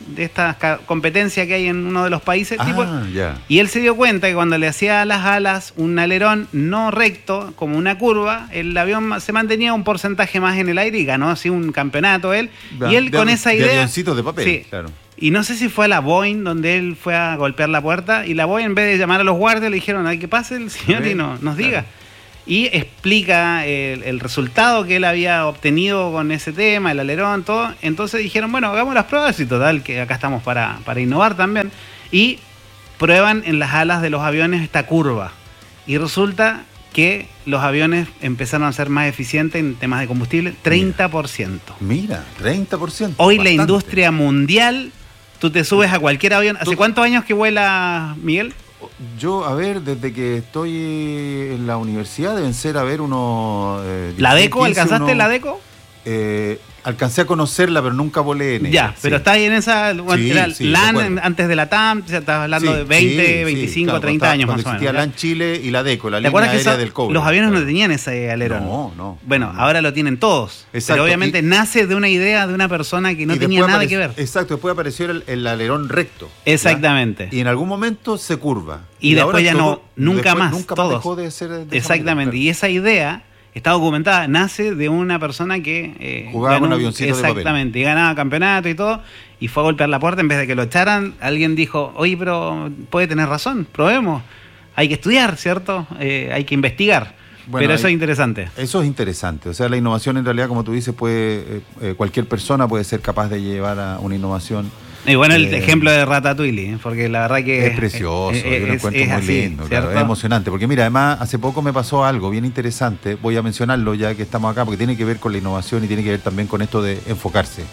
de esta competencia que hay en uno de los países.
Ya.
Y él se dio cuenta que cuando le hacía a las alas un alerón no recto, como una curva, el avión se mantenía un porcentaje más en el aire y ganó así un campeonato él. Y él con esa idea...
De avioncitos de papel,
sí,
claro.
Y no sé si fue a la Boeing donde él fue a golpear la puerta y la Boeing, en vez de llamar a los guardias, le dijeron, hay que pase el señor y nos diga. Y explica el resultado que él había obtenido con ese tema, el alerón, todo. Entonces dijeron, bueno, hagamos las pruebas y total, que acá estamos para innovar también. Y prueban en las alas de los aviones esta curva. Y resulta que los aviones empezaron a ser más eficientes en temas de combustible, 30%.
Mira, 30%.
Hoy
bastante.
la industria mundial, tú te subes a cualquier avión. ¿Hace cuántos años que vuela, Miguel?
Yo, a ver, desde que estoy en la universidad deben ser, a ver, unos...
¿La DECO? ¿Alcanzaste la DECO?
Alcancé a conocerla, pero nunca volé en ella.
Ya, pero estás ahí en esa... era LAN antes de la TAM, ya estabas hablando de 20, 25, claro, 30 años más o menos.
Existía LAN Chile y la DECO, la línea aérea del cobre.
Los aviones no tenían ese alerón.
No.
Bueno, ahora lo tienen todos. Exacto. Pero obviamente nace de una idea de una persona que no tenía nada que ver.
Exacto, después apareció el alerón recto.
Exactamente.
¿Ya? Y en algún momento se curva.
Y después ya nunca más.
Nunca
todos.
más dejó de ser de
exactamente. Y esa idea... está documentada, nace de una persona que
jugaba con avioncitos de papel.
Exactamente, y ganaba campeonato y todo, y fue a golpear la puerta. En vez de que lo echaran, alguien dijo, oye, pero puede tener razón, probemos. Hay que estudiar, ¿cierto? Hay que investigar. Bueno, pero eso es interesante.
Eso es interesante. O sea, la innovación en realidad, como tú dices, cualquier persona puede ser capaz de llevar a una innovación.
Y bueno, el ejemplo de Ratatouille, porque la verdad que
es precioso, yo lo encuentro muy lindo, claro, es emocionante, porque mira, además hace poco me pasó algo bien interesante, voy a mencionarlo ya que estamos acá, porque tiene que ver con la innovación y tiene que ver también con esto de enfocarse.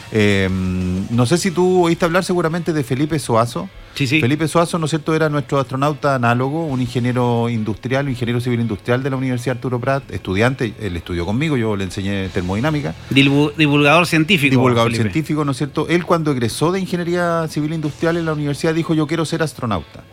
No sé si tú oíste hablar seguramente de Felipe Soazo.
Sí.
Felipe Soazo, ¿no es cierto?, era nuestro astronauta análogo, un ingeniero industrial, un ingeniero civil industrial de la Universidad Arturo Prat, estudiante, él estudió conmigo, yo le enseñé termodinámica.
Divulgador científico.
Divulgador
Felipe.
Científico, ¿no es cierto? Él cuando egresó de ingeniería civil industrial en la universidad dijo, yo quiero ser astronauta.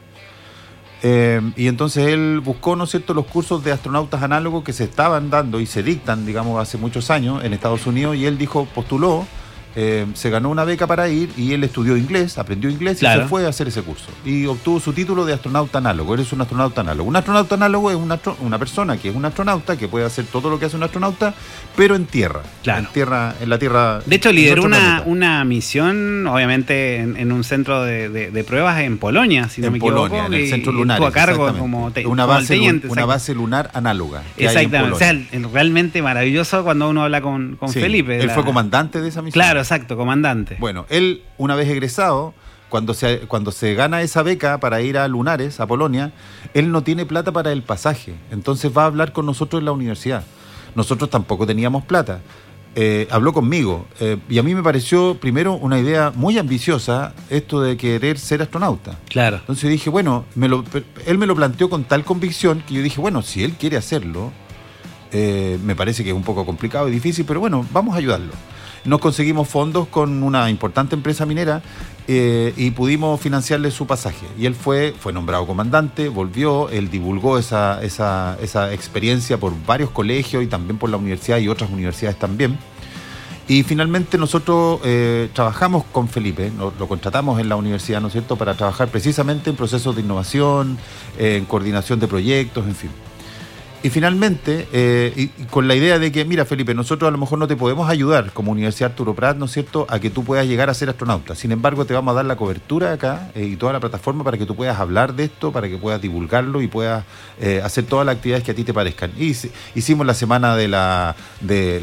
Y entonces él buscó, ¿no es cierto?, los cursos de astronautas análogos que se estaban dando y se dictan, digamos, hace muchos años en Estados Unidos, y él dijo, postuló, se ganó una beca para ir y él estudió inglés, aprendió inglés y se fue a hacer ese curso y obtuvo su título de astronauta análogo. Él es un astronauta análogo. Un astronauta análogo es una persona que es un astronauta que puede hacer todo lo que hace un astronauta, pero en tierra, en la tierra.
De hecho, lideró una misión, obviamente, en un centro de pruebas en Polonia, si no me equivoco.
En Polonia, en el centro lunar.
Estuvo a cargo como
una base lunar análoga.
Exactamente. O sea, realmente maravilloso cuando uno habla con Felipe.
Él fue comandante de esa misión.
Claro, exacto, comandante.
Bueno, él, una vez egresado, cuando se gana esa beca para ir a lunares, a Polonia, él no tiene plata para el pasaje. Entonces va a hablar con nosotros en la universidad. Nosotros tampoco teníamos plata. Habló conmigo y a mí me pareció, primero, una idea muy ambiciosa esto de querer ser astronauta.
Claro.
Entonces dije, bueno, él me lo planteó con tal convicción que yo dije, bueno, si él quiere hacerlo, me parece que es un poco complicado y difícil, pero bueno, vamos a ayudarlo. Nos conseguimos fondos con una importante empresa minera y pudimos financiarle su pasaje. Y él fue nombrado comandante, volvió, él divulgó esa experiencia por varios colegios y también por la universidad y otras universidades también. Y finalmente nosotros trabajamos con Felipe, lo contratamos en la universidad, ¿no es cierto?, para trabajar precisamente en procesos de innovación, en coordinación de proyectos, en fin. Y finalmente, y con la idea de que, mira, Felipe, nosotros a lo mejor no te podemos ayudar como Universidad Arturo Prat, ¿no es cierto?, a que tú puedas llegar a ser astronauta. Sin embargo, te vamos a dar la cobertura acá y toda la plataforma para que tú puedas hablar de esto, para que puedas divulgarlo y puedas hacer todas las actividades que a ti te parezcan. Y hicimos la semana del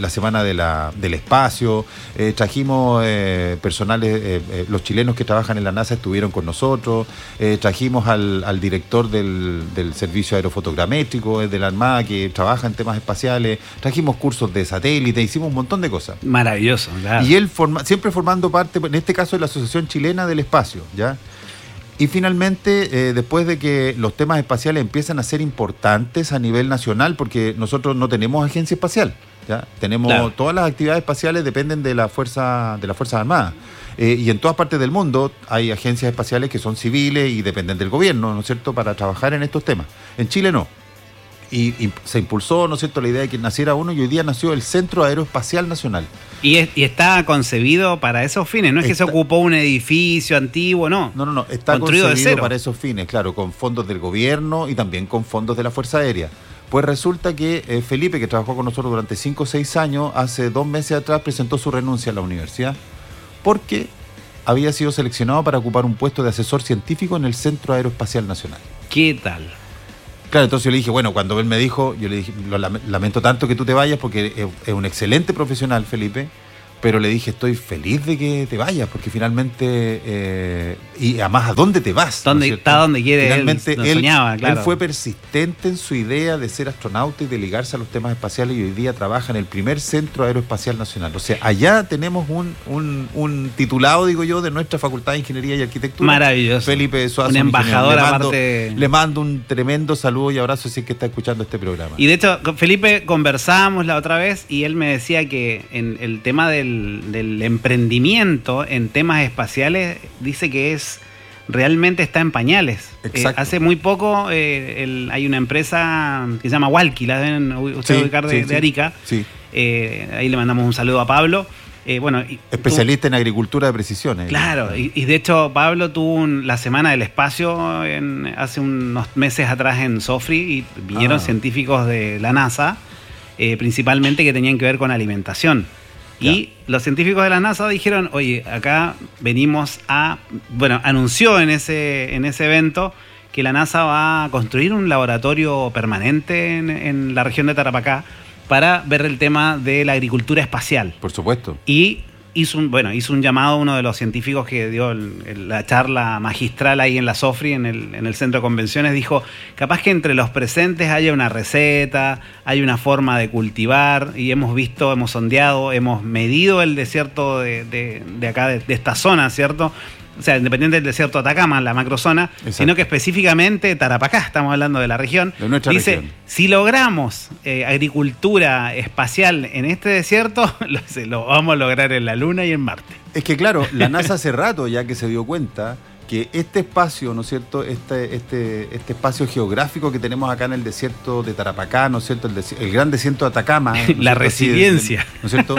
espacio, trajimos personales, los chilenos que trabajan en la NASA estuvieron con nosotros, trajimos al director del servicio aerofotogramétrico de la Armada que trabaja en temas espaciales, trajimos cursos de satélite, hicimos un montón de cosas.
Maravilloso, claro.
Y él siempre formando parte, en este caso, de la Asociación Chilena del Espacio, ¿ya? Y finalmente, después de que los temas espaciales empiezan a ser importantes a nivel nacional, porque nosotros no tenemos agencia espacial, ¿ya? Tenemos todas las actividades espaciales dependen de las Fuerzas Armadas. Y en todas partes del mundo hay agencias espaciales que son civiles y dependen del gobierno, ¿no es cierto?, para trabajar en estos temas. En Chile no. y se impulsó, ¿no es cierto?, la idea de que naciera uno, y hoy día nació el Centro Aeroespacial Nacional.
Y está concebido para esos fines, no es que se ocupó un edificio antiguo, no.
No, está concebido para esos fines, claro, con fondos del gobierno y también con fondos de la Fuerza Aérea. Pues resulta que Felipe, que trabajó con nosotros durante 5 o 6 años, hace 2 meses atrás presentó su renuncia a la universidad porque había sido seleccionado para ocupar un puesto de asesor científico en el Centro Aeroespacial Nacional.
¿Qué tal?
Claro, entonces yo le dije, bueno, cuando él me dijo, yo le dije, lamento tanto que tú te vayas porque es un excelente profesional, Felipe, pero le dije, estoy feliz de que te vayas, porque finalmente, y además, ¿a dónde te vas?
¿Dónde está donde quiere?
Finalmente,
él soñaba, claro.
Él fue persistente en su idea de ser astronauta y de ligarse a los temas espaciales, y hoy día trabaja en el primer Centro Aeroespacial Nacional. O sea, allá tenemos un titulado, digo yo, de nuestra Facultad de Ingeniería y Arquitectura.
Maravilloso.
Felipe Suazo.
Un embajador aparte.
Le mando un tremendo saludo y abrazo si es que está escuchando este programa.
Y de hecho, con Felipe conversábamos la otra vez y él me decía que en el tema del emprendimiento en temas espaciales, dice que realmente está en pañales. Hace muy poco hay una empresa que se llama Walkie, la deben ustedes ubicar de Arica.
Sí.
Ahí le mandamos un saludo a Pablo.
Especialista en agricultura de precisión.
Claro, y de hecho Pablo tuvo la Semana del Espacio hace unos meses atrás en Sofri, y vinieron científicos de la NASA, principalmente que tenían que ver con alimentación. Ya. Y los científicos de la NASA dijeron, oye, acá venimos anunció en ese evento que la NASA va a construir un laboratorio permanente en la región de Tarapacá para ver el tema de la agricultura espacial.
Por supuesto.
Y hizo un llamado a uno de los científicos que dio la charla magistral ahí en la Sofri, en el centro de convenciones. Dijo, capaz que entre los presentes haya una receta, hay una forma de cultivar, y hemos sondeado, hemos medido el desierto de acá, de esta zona, ¿cierto? O sea, independiente del desierto de Atacama, la macrozona, sino que específicamente Tarapacá, estamos hablando de la región.
De nuestra región.
Si logramos agricultura espacial en este desierto, lo vamos a lograr en la Luna y en Marte.
Es que claro, la NASA hace rato ya que se dio cuenta que este espacio, ¿no es cierto?, este espacio geográfico que tenemos acá en el desierto de Tarapacá, ¿no es cierto?, el gran desierto de Atacama, ¿no
la resiliencia,
¿no es cierto?,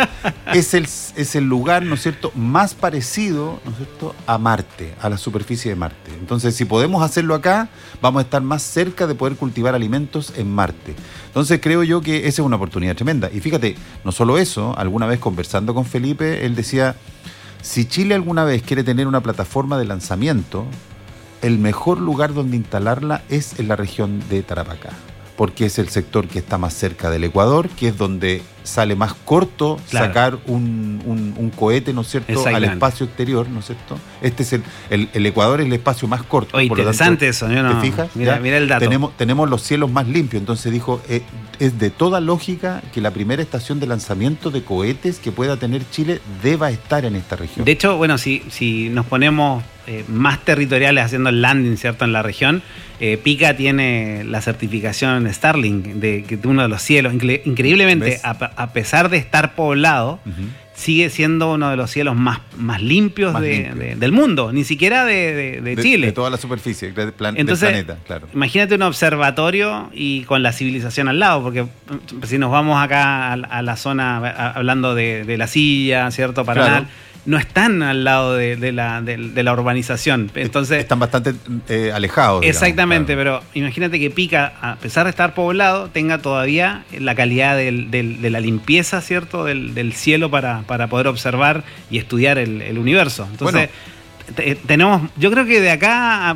es el lugar, ¿no es cierto?, más parecido, ¿no es cierto?, a Marte, a la superficie de Marte. Entonces, si podemos hacerlo acá, vamos a estar más cerca de poder cultivar alimentos en Marte. Entonces, creo yo que esa es una oportunidad tremenda. Y fíjate, no solo eso, alguna vez conversando con Felipe, él decía, si Chile alguna vez quiere tener una plataforma de lanzamiento, el mejor lugar donde instalarla es en la región de Tarapacá, porque es el sector que está más cerca del Ecuador, que es donde sale más corto sacar un cohete, ¿no es cierto?, al espacio exterior, ¿no es cierto? Este es el Ecuador es el espacio más corto.
Oye, interesante eso, ¿no?
¿Te fijas?
Mira el dato.
Tenemos los cielos más limpios, entonces dijo, es de toda lógica que la primera estación de lanzamiento de cohetes que pueda tener Chile deba estar en esta región.
De hecho, bueno, si nos ponemos más territoriales haciendo el landing, ¿cierto?, en la región, Pica tiene la certificación Starlink de uno de los cielos, increíblemente, a pesar de estar poblado, sigue siendo uno de los cielos más limpios del mundo, ni siquiera de Chile.
De toda la superficie del
Entonces,
planeta, claro.
Imagínate un observatorio y con la civilización al lado, porque si nos vamos acá a la zona, hablando de la Silla, ¿cierto?, Paraná, claro, no están al lado de la urbanización. Entonces,
están bastante alejados.
Exactamente,
digamos, claro.
Pero imagínate que Pica, a pesar de estar poblado, tenga todavía la calidad de la limpieza, ¿cierto?, del cielo para poder observar y estudiar el universo. Entonces, tenemos, yo creo que de acá,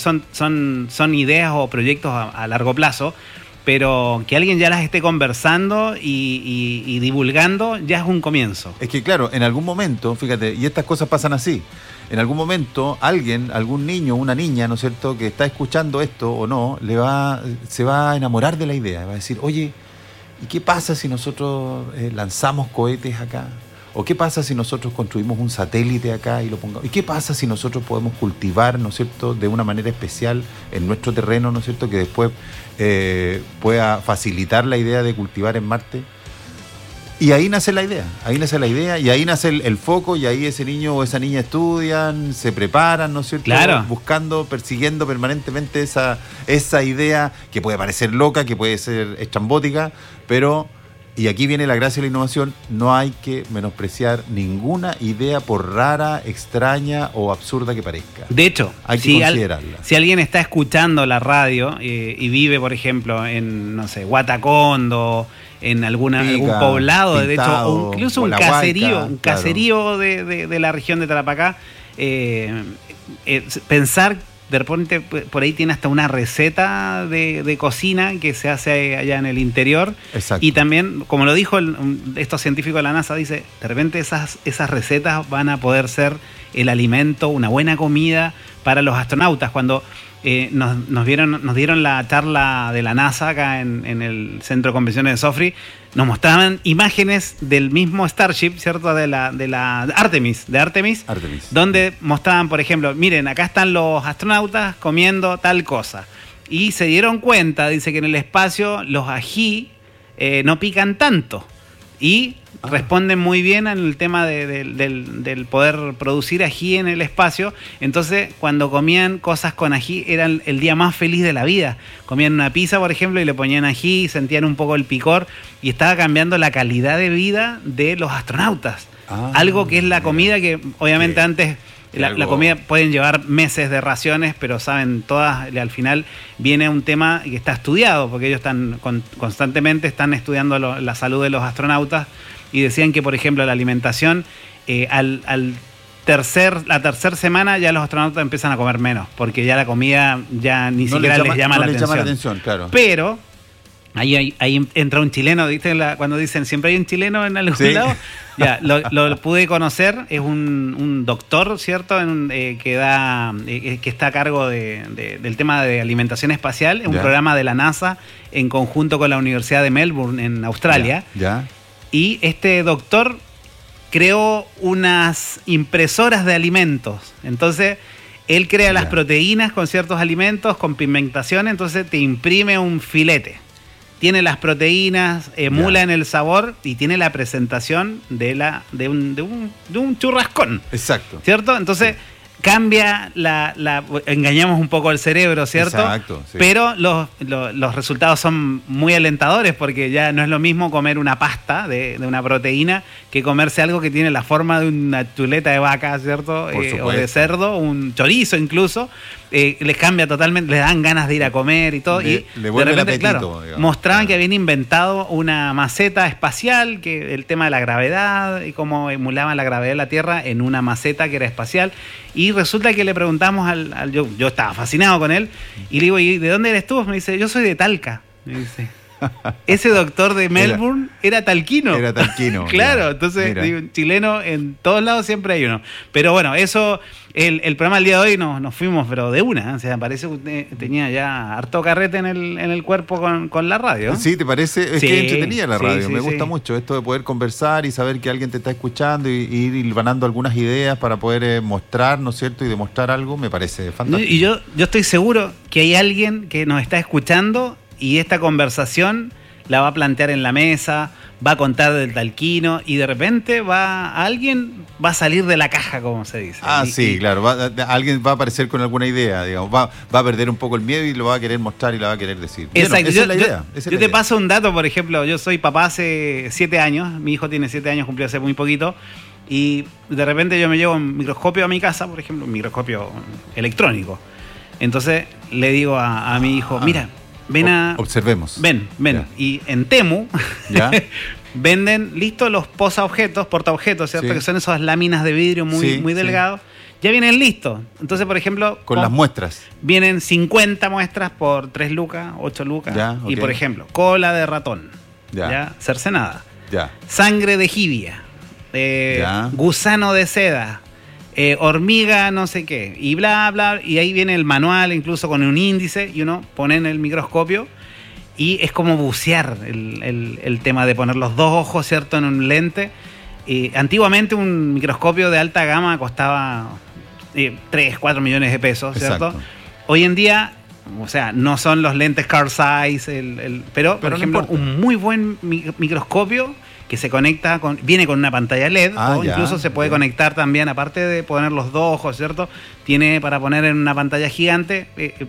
son ideas o proyectos a largo plazo, pero que alguien ya las esté conversando y divulgando ya es un comienzo.
Es que claro, en algún momento, fíjate, y estas cosas pasan así, en algún momento algún niño, una niña, ¿no es cierto?, que está escuchando esto o no, se va a enamorar de la idea, va a decir, oye, ¿y qué pasa si nosotros lanzamos cohetes acá? ¿O qué pasa si nosotros construimos un satélite acá y lo pongamos? ¿Y qué pasa si nosotros podemos cultivar, ¿no es cierto?, de una manera especial en nuestro terreno, ¿no es cierto?, que después pueda facilitar la idea de cultivar en Marte? Y ahí nace la idea, y ahí nace el foco, y ahí ese niño o esa niña estudian, se preparan, ¿no es cierto?
Claro.
Buscando, persiguiendo permanentemente esa idea que puede parecer loca, que puede ser estrambótica, pero, y aquí viene la gracia de la innovación, no hay que menospreciar ninguna idea por rara, extraña o absurda que parezca.
De hecho,
hay que considerarla.
Si alguien está escuchando la radio y vive, por ejemplo, en, no sé, Guatacondo, en algún poblado, Pintado, de hecho, o incluso un caserío de la región de Tarapacá, pensar, de repente por ahí tiene hasta una receta de cocina que se hace allá en el interior.
Exacto.
Y también, como lo dijo estos científicos de la NASA, dice, de repente esas recetas van a poder ser el alimento, una buena comida para los astronautas. Cuando nos dieron la charla de la NASA acá en el Centro de Convenciones de Sofri, nos mostraban imágenes del mismo Starship, ¿cierto? De la Artemis, donde mostraban, por ejemplo, miren, acá están los astronautas comiendo tal cosa. Y se dieron cuenta, dice que en el espacio los ají no pican tanto. Y responden muy bien en el tema del poder producir ají en el espacio. Entonces, cuando comían cosas con ají, eran el día más feliz de la vida. Comían una pizza, por ejemplo, y le ponían ají, sentían un poco el picor, y estaba cambiando la calidad de vida de los astronautas. Algo que es la comida que, obviamente, antes... La comida pueden llevar meses de raciones, pero saben, todas, al final viene un tema que está estudiado, porque ellos constantemente están estudiando la salud de los astronautas, y decían que, por ejemplo, la alimentación, la tercera semana ya los astronautas empiezan a comer menos, porque ya la comida ya ni siquiera les llama la atención.
Claro.
Pero... Ahí entra un chileno, ¿viste? Cuando dicen siempre hay un chileno en algún lado. Ya, lo pude conocer, es un doctor, ¿cierto? Que está a cargo del tema de alimentación espacial, es un programa de la NASA en conjunto con la Universidad de Melbourne en Australia. Y este doctor creó unas impresoras de alimentos. Entonces, él crea las proteínas con ciertos alimentos, con pigmentación, entonces te imprime un filete. Tiene las proteínas, emula en el sabor y tiene la presentación de un churrascón.
Exacto.
¿Cierto? Entonces cambia engañamos un poco al cerebro, ¿cierto?
Exacto. Sí.
Pero los resultados son muy alentadores, porque ya no es lo mismo comer una pasta de una proteína que comerse algo que tiene la forma de una chuleta de vaca, ¿cierto? O de cerdo, un chorizo incluso. Les cambia totalmente, les dan ganas de ir a comer y todo.
Le vuelve de repente, el apetito,
digamos, mostraban que habían inventado una maceta espacial, que el tema de la gravedad y cómo emulaban la gravedad de la Tierra en una maceta que era espacial. Y resulta que le preguntamos yo estaba fascinado con él, y le digo, ¿y de dónde eres tú? Me dice, yo soy de Talca. Me dice, ese doctor de Melbourne era talquino.
Era talquino.
Claro, entonces digo, chileno en todos lados siempre hay uno. Pero bueno, eso, el programa del día de hoy nos fuimos, pero de una. O sea, parece que usted tenía ya harto carrete en el cuerpo con la radio.
Sí, ¿te parece? Es que entretenía la radio. Me gusta mucho esto de poder conversar y saber que alguien te está escuchando y ir hilvanando algunas ideas para poder mostrar, ¿no es cierto? Y demostrar algo, me parece fantástico.
Y yo estoy seguro que hay alguien que nos está escuchando y esta conversación la va a plantear en la mesa, va a contar del talquino, y de repente alguien va a salir de la caja, como se dice.
Claro. Alguien va a aparecer con alguna idea, digamos. Va a perder un poco el miedo y lo va a querer mostrar y la va a querer decir.
Exacto.
Esa es la idea.
Yo te paso un dato, por ejemplo. Yo soy papá hace 7 años. Mi hijo tiene 7 años, cumplió hace muy poquito. Y de repente yo me llevo un microscopio a mi casa, por ejemplo, un microscopio electrónico. Entonces le digo a mi hijo, mira,
observemos.
Ven. Ya. Y en Temu venden los portaobjetos, ¿cierto? Sí. Que son esas láminas de vidrio muy delgados. Ya vienen listos. Entonces, por ejemplo...
Con las muestras.
Vienen 50 muestras por 3 lucas, 8 lucas. Y, por ejemplo, cola de ratón. Cercenada. Sangre de jibia. Gusano de seda. Hormiga no sé qué, y bla, bla, y ahí viene el manual incluso con un índice, y uno pone en el microscopio, y es como bucear el tema de poner los 2 ojos, ¿cierto?, en un lente. Antiguamente un microscopio de alta gama costaba 3, 4 millones de pesos, ¿cierto?
Exacto.
Hoy en día, o sea, no son los lentes Carl Zeiss, pero por ejemplo, un muy buen microscopio que se conecta viene con una pantalla LED, o
ya,
incluso se puede conectar también, aparte de poner los dos ojos, ¿cierto? Tiene para poner en una pantalla gigante,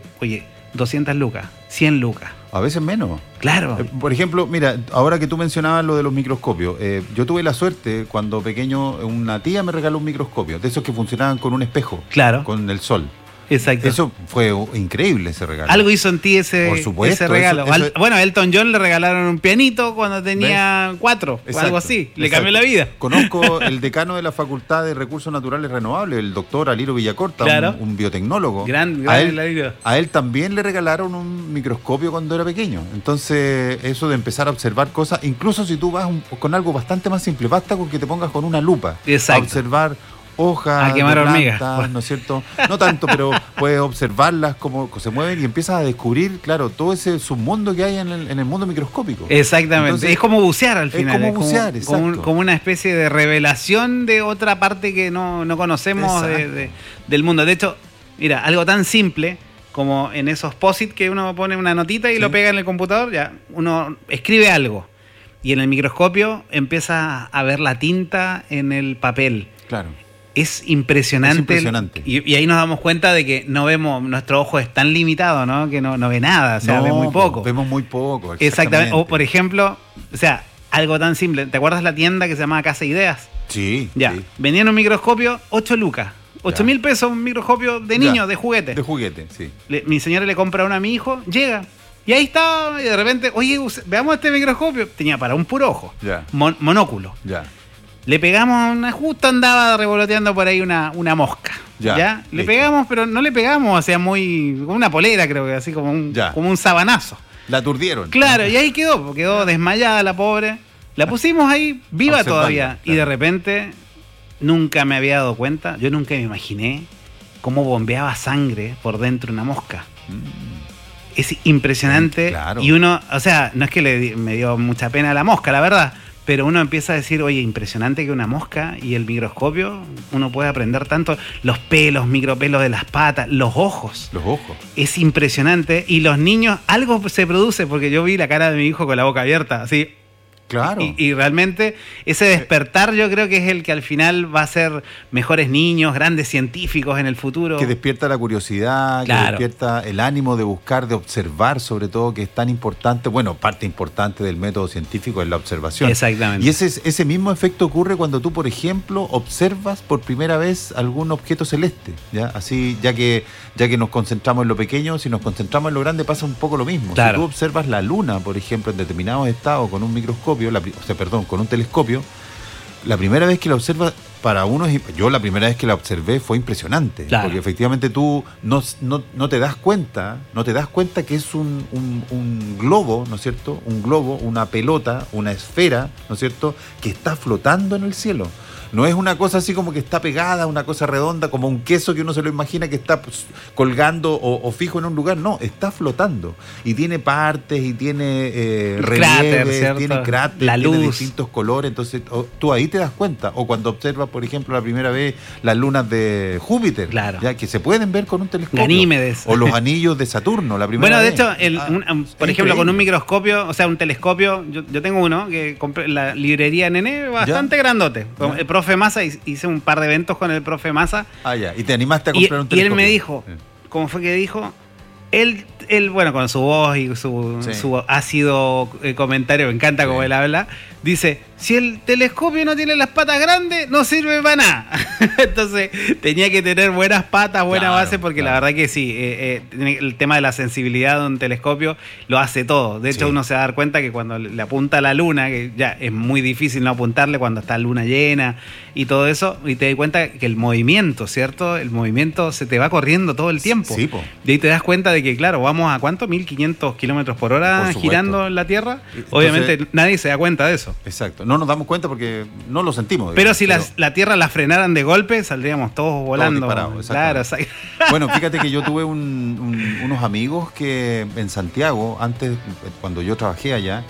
200 lucas, 100 lucas.
A veces menos.
Claro.
Por ejemplo, mira, ahora que tú mencionabas lo de los microscopios, yo tuve la suerte, cuando pequeño, una tía me regaló un microscopio, de esos que funcionaban con un espejo,
claro,
con el sol.
Exacto.
Eso fue increíble, ese regalo.
Algo hizo en ti
Por supuesto,
ese regalo.
eso...
Bueno, a Elton John le regalaron un pianito cuando tenía 4, o algo así. Le cambió la vida.
Conozco el decano de la Facultad de Recursos Naturales Renovables, el doctor Aliro Villacorta,
claro,
un biotecnólogo.
Gran
a él también le regalaron un microscopio cuando era pequeño. Entonces, eso de empezar a observar cosas, incluso si tú vas con algo bastante más simple, basta con que te pongas con una lupa.
Exacto.
A observar hojas,
a quemar hormigas,
¿no es cierto? No tanto, pero puedes observarlas cómo se mueven y empiezas a descubrir, claro, todo ese submundo que hay en el mundo microscópico.
Exactamente. Entonces, es como bucear al final.
Es como bucear,
como una especie de revelación de otra parte que no conocemos del mundo. De hecho, mira, algo tan simple como en esos POSIT que uno pone una notita y lo pega en el computador, ya uno escribe algo y en el microscopio empieza a ver la tinta en el papel.
Claro.
Es impresionante. Y ahí nos damos cuenta de que no vemos, nuestro ojo es tan limitado, ¿no? Que no ve nada, o sea, ve muy poco.
Vemos muy poco,
exactamente. O por ejemplo, o sea, algo tan simple. ¿Te acuerdas la tienda que se llamaba Casa Ideas?
Sí.
Ya.
Sí.
Vendían un microscopio, 8 lucas. 8.000 pesos un microscopio de niño, de juguete.
De juguete, sí.
Mi señora le compra uno a mi hijo, llega. Y ahí estaba, y de repente, oye, veamos este microscopio. Tenía para un puro ojo.
Ya.
Monóculo.
Ya.
Le pegamos justo andaba revoloteando por ahí una mosca. ¿Ya? Le pegamos, pero no le pegamos, o sea, como una polera, creo que así como un sabanazo.
La aturdieron.
Claro, y ahí quedó desmayada la pobre. La pusimos ahí, viva todavía. Claro. Y de repente, nunca me había dado cuenta, yo nunca me imaginé cómo bombeaba sangre por dentro una mosca. Es impresionante.
Claro.
Y uno, o sea, no es que me dio mucha pena la mosca, la verdad. Pero uno empieza a decir, oye, impresionante que una mosca y el microscopio, uno puede aprender tanto, los pelos, micropelos de las patas, los ojos.
Los ojos.
Es impresionante. Y los niños, algo se produce, porque yo vi la cara de mi hijo con la boca abierta, así.
Claro.
Y realmente ese despertar yo creo que es el que al final va a ser mejores niños, grandes científicos en el futuro.
Que despierta la curiosidad,
claro,
que despierta el ánimo de buscar, de observar, sobre todo, que es tan importante. Bueno, parte importante del método científico es la observación.
Exactamente.
Y ese mismo efecto ocurre cuando tú, por ejemplo, observas por primera vez algún objeto celeste. ¿Ya? Así, ya que nos concentramos en lo pequeño, si nos concentramos en lo grande pasa un poco lo mismo.
Claro.
Si tú observas la luna, por ejemplo, en determinados estados con un microscopio, con un telescopio, la primera vez que la observas, para uno, yo la primera vez que la observé fue impresionante,
claro,
porque efectivamente tú no te das cuenta, que es un globo, ¿no es cierto? Un globo, una pelota, una esfera, ¿no es cierto? Que está flotando en el cielo. No es una cosa así como que está pegada, una cosa redonda, como un queso que uno se lo imagina que está colgando o fijo en un lugar. No, está flotando. Y tiene partes, y tiene relieves, tiene cráteres,
la luz,
tiene distintos colores. Entonces tú ahí te das cuenta. O cuando observas, por ejemplo, la primera vez las lunas de Júpiter,
claro,
ya que se pueden ver con un telescopio.
Ganímedes.
O los anillos de Saturno, la primera vez.
Bueno, de hecho, por ejemplo, con un microscopio, o sea, un telescopio, yo tengo uno que compré en la librería Nené, bastante grandote. El profe Massa, hice un par de eventos con el profe Massa.
Ah, ya. Y te animaste a comprar un telescopio.
Y él me dijo, ¿cómo fue que dijo? Él, bueno, con su voz y su ácido comentario, me encanta como él habla, dice, si el telescopio no tiene las patas grandes, no sirve para nada. Entonces, tenía que tener buenas patas, buena base, porque la verdad que sí, el tema de la sensibilidad de un telescopio lo hace todo. De hecho, uno se va a dar cuenta que cuando le apunta a la luna, que ya es muy difícil no apuntarle cuando está luna llena y todo eso, y te das cuenta que el movimiento, ¿cierto? El movimiento se te va corriendo todo el tiempo.
Sí, po.
Y ahí te das cuenta de que, claro, vamos a ¿cuánto? 1.500 kilómetros por hora girando en la Tierra. Obviamente nadie se da cuenta de eso.
Exacto. No nos damos cuenta porque no lo sentimos.
Pero si la Tierra la frenaran de golpe, saldríamos todos volando.
Claro, bueno, fíjate que yo tuve unos amigos que en Santiago, antes, cuando yo trabajé allá,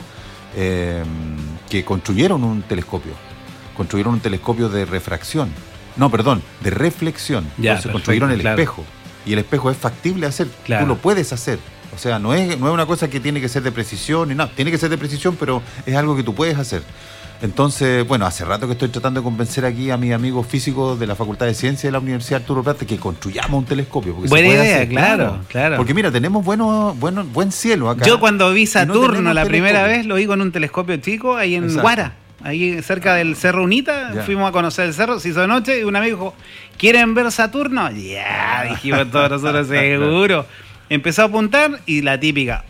que construyeron un telescopio. Construyeron un telescopio de refracción. No, perdón, de reflexión. Entonces construyeron el espejo. Y el espejo es factible hacer. Tú lo puedes hacer. O sea, no es una cosa que tiene que ser de precisión ni nada. Tiene que ser de precisión, pero es algo que tú puedes hacer. Entonces, bueno, hace rato que estoy tratando de convencer aquí a mis amigos físicos de la Facultad de Ciencias de la Universidad Arturo Prat que construyamos un telescopio.
Buena idea, claro.
Porque mira, tenemos buen cielo acá.
Yo cuando vi Saturno la primera vez lo vi con un telescopio chico ahí en Guara, ahí cerca del Cerro Unita. Fuimos a conocer el cerro, se hizo de noche y un amigo dijo, ¿quieren ver Saturno? Ya, dijimos todos nosotros, seguro. Empezó a apuntar y la típica,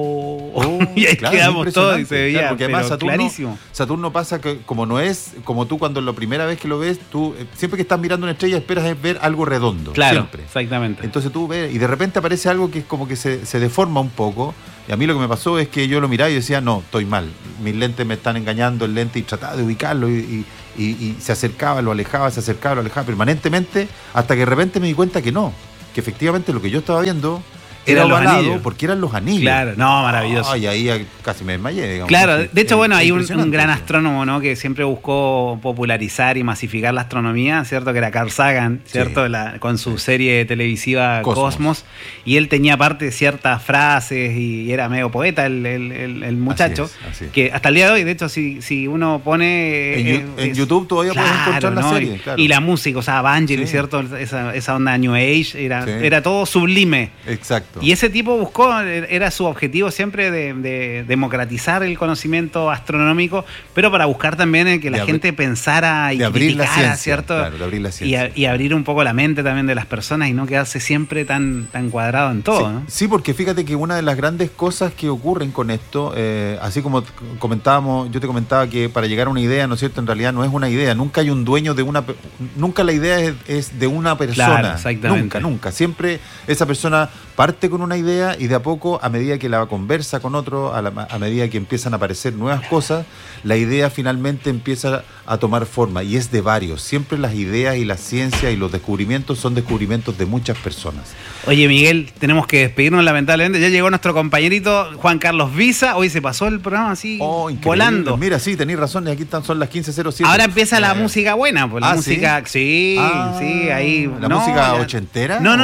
y ahí quedamos todos y se veía,
porque además
clarísimo.
Saturno pasa que como no es, como tú cuando la primera vez que lo ves, tú siempre que estás mirando una estrella esperas ver algo redondo.
Claro,
siempre.
Exactamente.
Entonces tú ves y de repente aparece algo que es como que se deforma un poco. Y a mí lo que me pasó es que yo lo miraba y decía, no, estoy mal. Mis lentes me están engañando el lente y trataba de ubicarlo y se acercaba, lo alejaba, se acercaba, lo alejaba permanentemente hasta que de repente me di cuenta que no, que efectivamente lo que yo estaba viendo era ovalado porque eran los anillos.
Claro, no, maravilloso.
Y ahí casi me desmayé, digamos.
Claro, de hecho, bueno, hay un gran astrónomo, ¿no? Que siempre buscó popularizar y masificar la astronomía, ¿cierto? Que era Carl Sagan, ¿cierto? Sí. Con su serie televisiva Cosmos. Y él tenía aparte ciertas frases y era medio poeta el muchacho. Así es. Que hasta el día de hoy, de hecho, si uno pone...
En YouTube todavía puedes encontrar la serie.
Y la música, o sea, Vangelis, ¿cierto? Esa onda New Age, era todo sublime.
Exacto.
Y ese tipo buscó, era su objetivo siempre de democratizar el conocimiento astronómico, pero para buscar también que la gente pensara y criticara, ¿cierto?
Claro, de abrir la ciencia.
Y abrir un poco la mente también de las personas y no quedarse siempre tan cuadrado en todo,
sí,
¿no?
Sí, porque fíjate que una de las grandes cosas que ocurren con esto, así como comentábamos, yo te comentaba que para llegar a una idea, ¿no es cierto? En realidad no es una idea, nunca hay un dueño nunca la idea es de una persona.
Claro, exactamente.
Nunca. Siempre esa persona parte con una idea y de a poco, a medida que la conversa con otro, a medida que empiezan a aparecer nuevas cosas, la idea finalmente empieza a tomar forma y es de varios. Siempre las ideas y la ciencia y los descubrimientos son descubrimientos de muchas personas.
Oye, Miguel, tenemos que despedirnos lamentablemente. Ya llegó nuestro compañerito Juan Carlos Visa. Hoy se pasó el programa así volando.
Mira, sí, tenés razón. Aquí son las 15:07.
Ahora empieza la música buena. Pues, la música, sí, ahí.
¿La música ochentera?
No,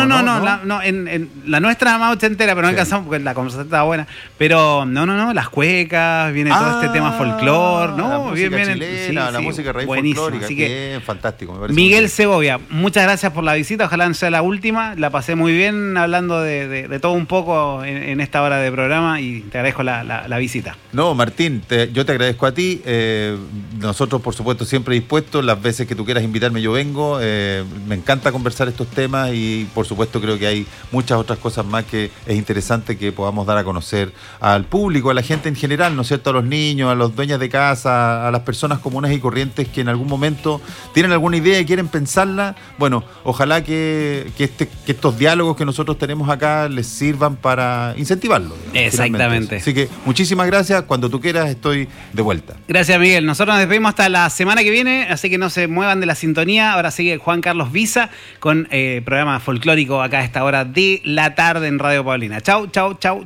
en la nuestra más ochentera, pero no alcanzamos porque la conversación estaba buena. Pero no, las cuecas, viene todo este tema folclore, ¿no?
La música
bien,
chilena, la música raíz folclórica. Así que fantástico, me parece.
Miguel Segovia, muchas gracias por la visita. Ojalá no sea la última. La pasé muy bien hablando de todo un poco en esta hora de programa y te agradezco la visita.
No, Martín, yo te agradezco a ti. Nosotros, por supuesto, siempre dispuestos. Las veces que tú quieras invitarme, yo vengo. Me encanta conversar estos temas y, por supuesto, creo que hay muchas otras cosas más que es interesante que podamos dar a conocer al público, a la gente en general, ¿no es cierto? A los niños, a los dueños de casa, a las personas comunes y corrientes que en algún momento tienen alguna idea y quieren pensarla. Bueno, ojalá que estos diálogos que nosotros tenemos acá les sirvan para incentivarlo.
Exactamente.
Así que muchísimas gracias. Cuando tú quieras estoy de vuelta.
Gracias, Miguel. Nosotros nos despedimos hasta la semana que viene, así que no se muevan de la sintonía. Ahora sigue Juan Carlos Visa con programa folclórico acá a esta hora de la tarde en Radio Paulina. Chau.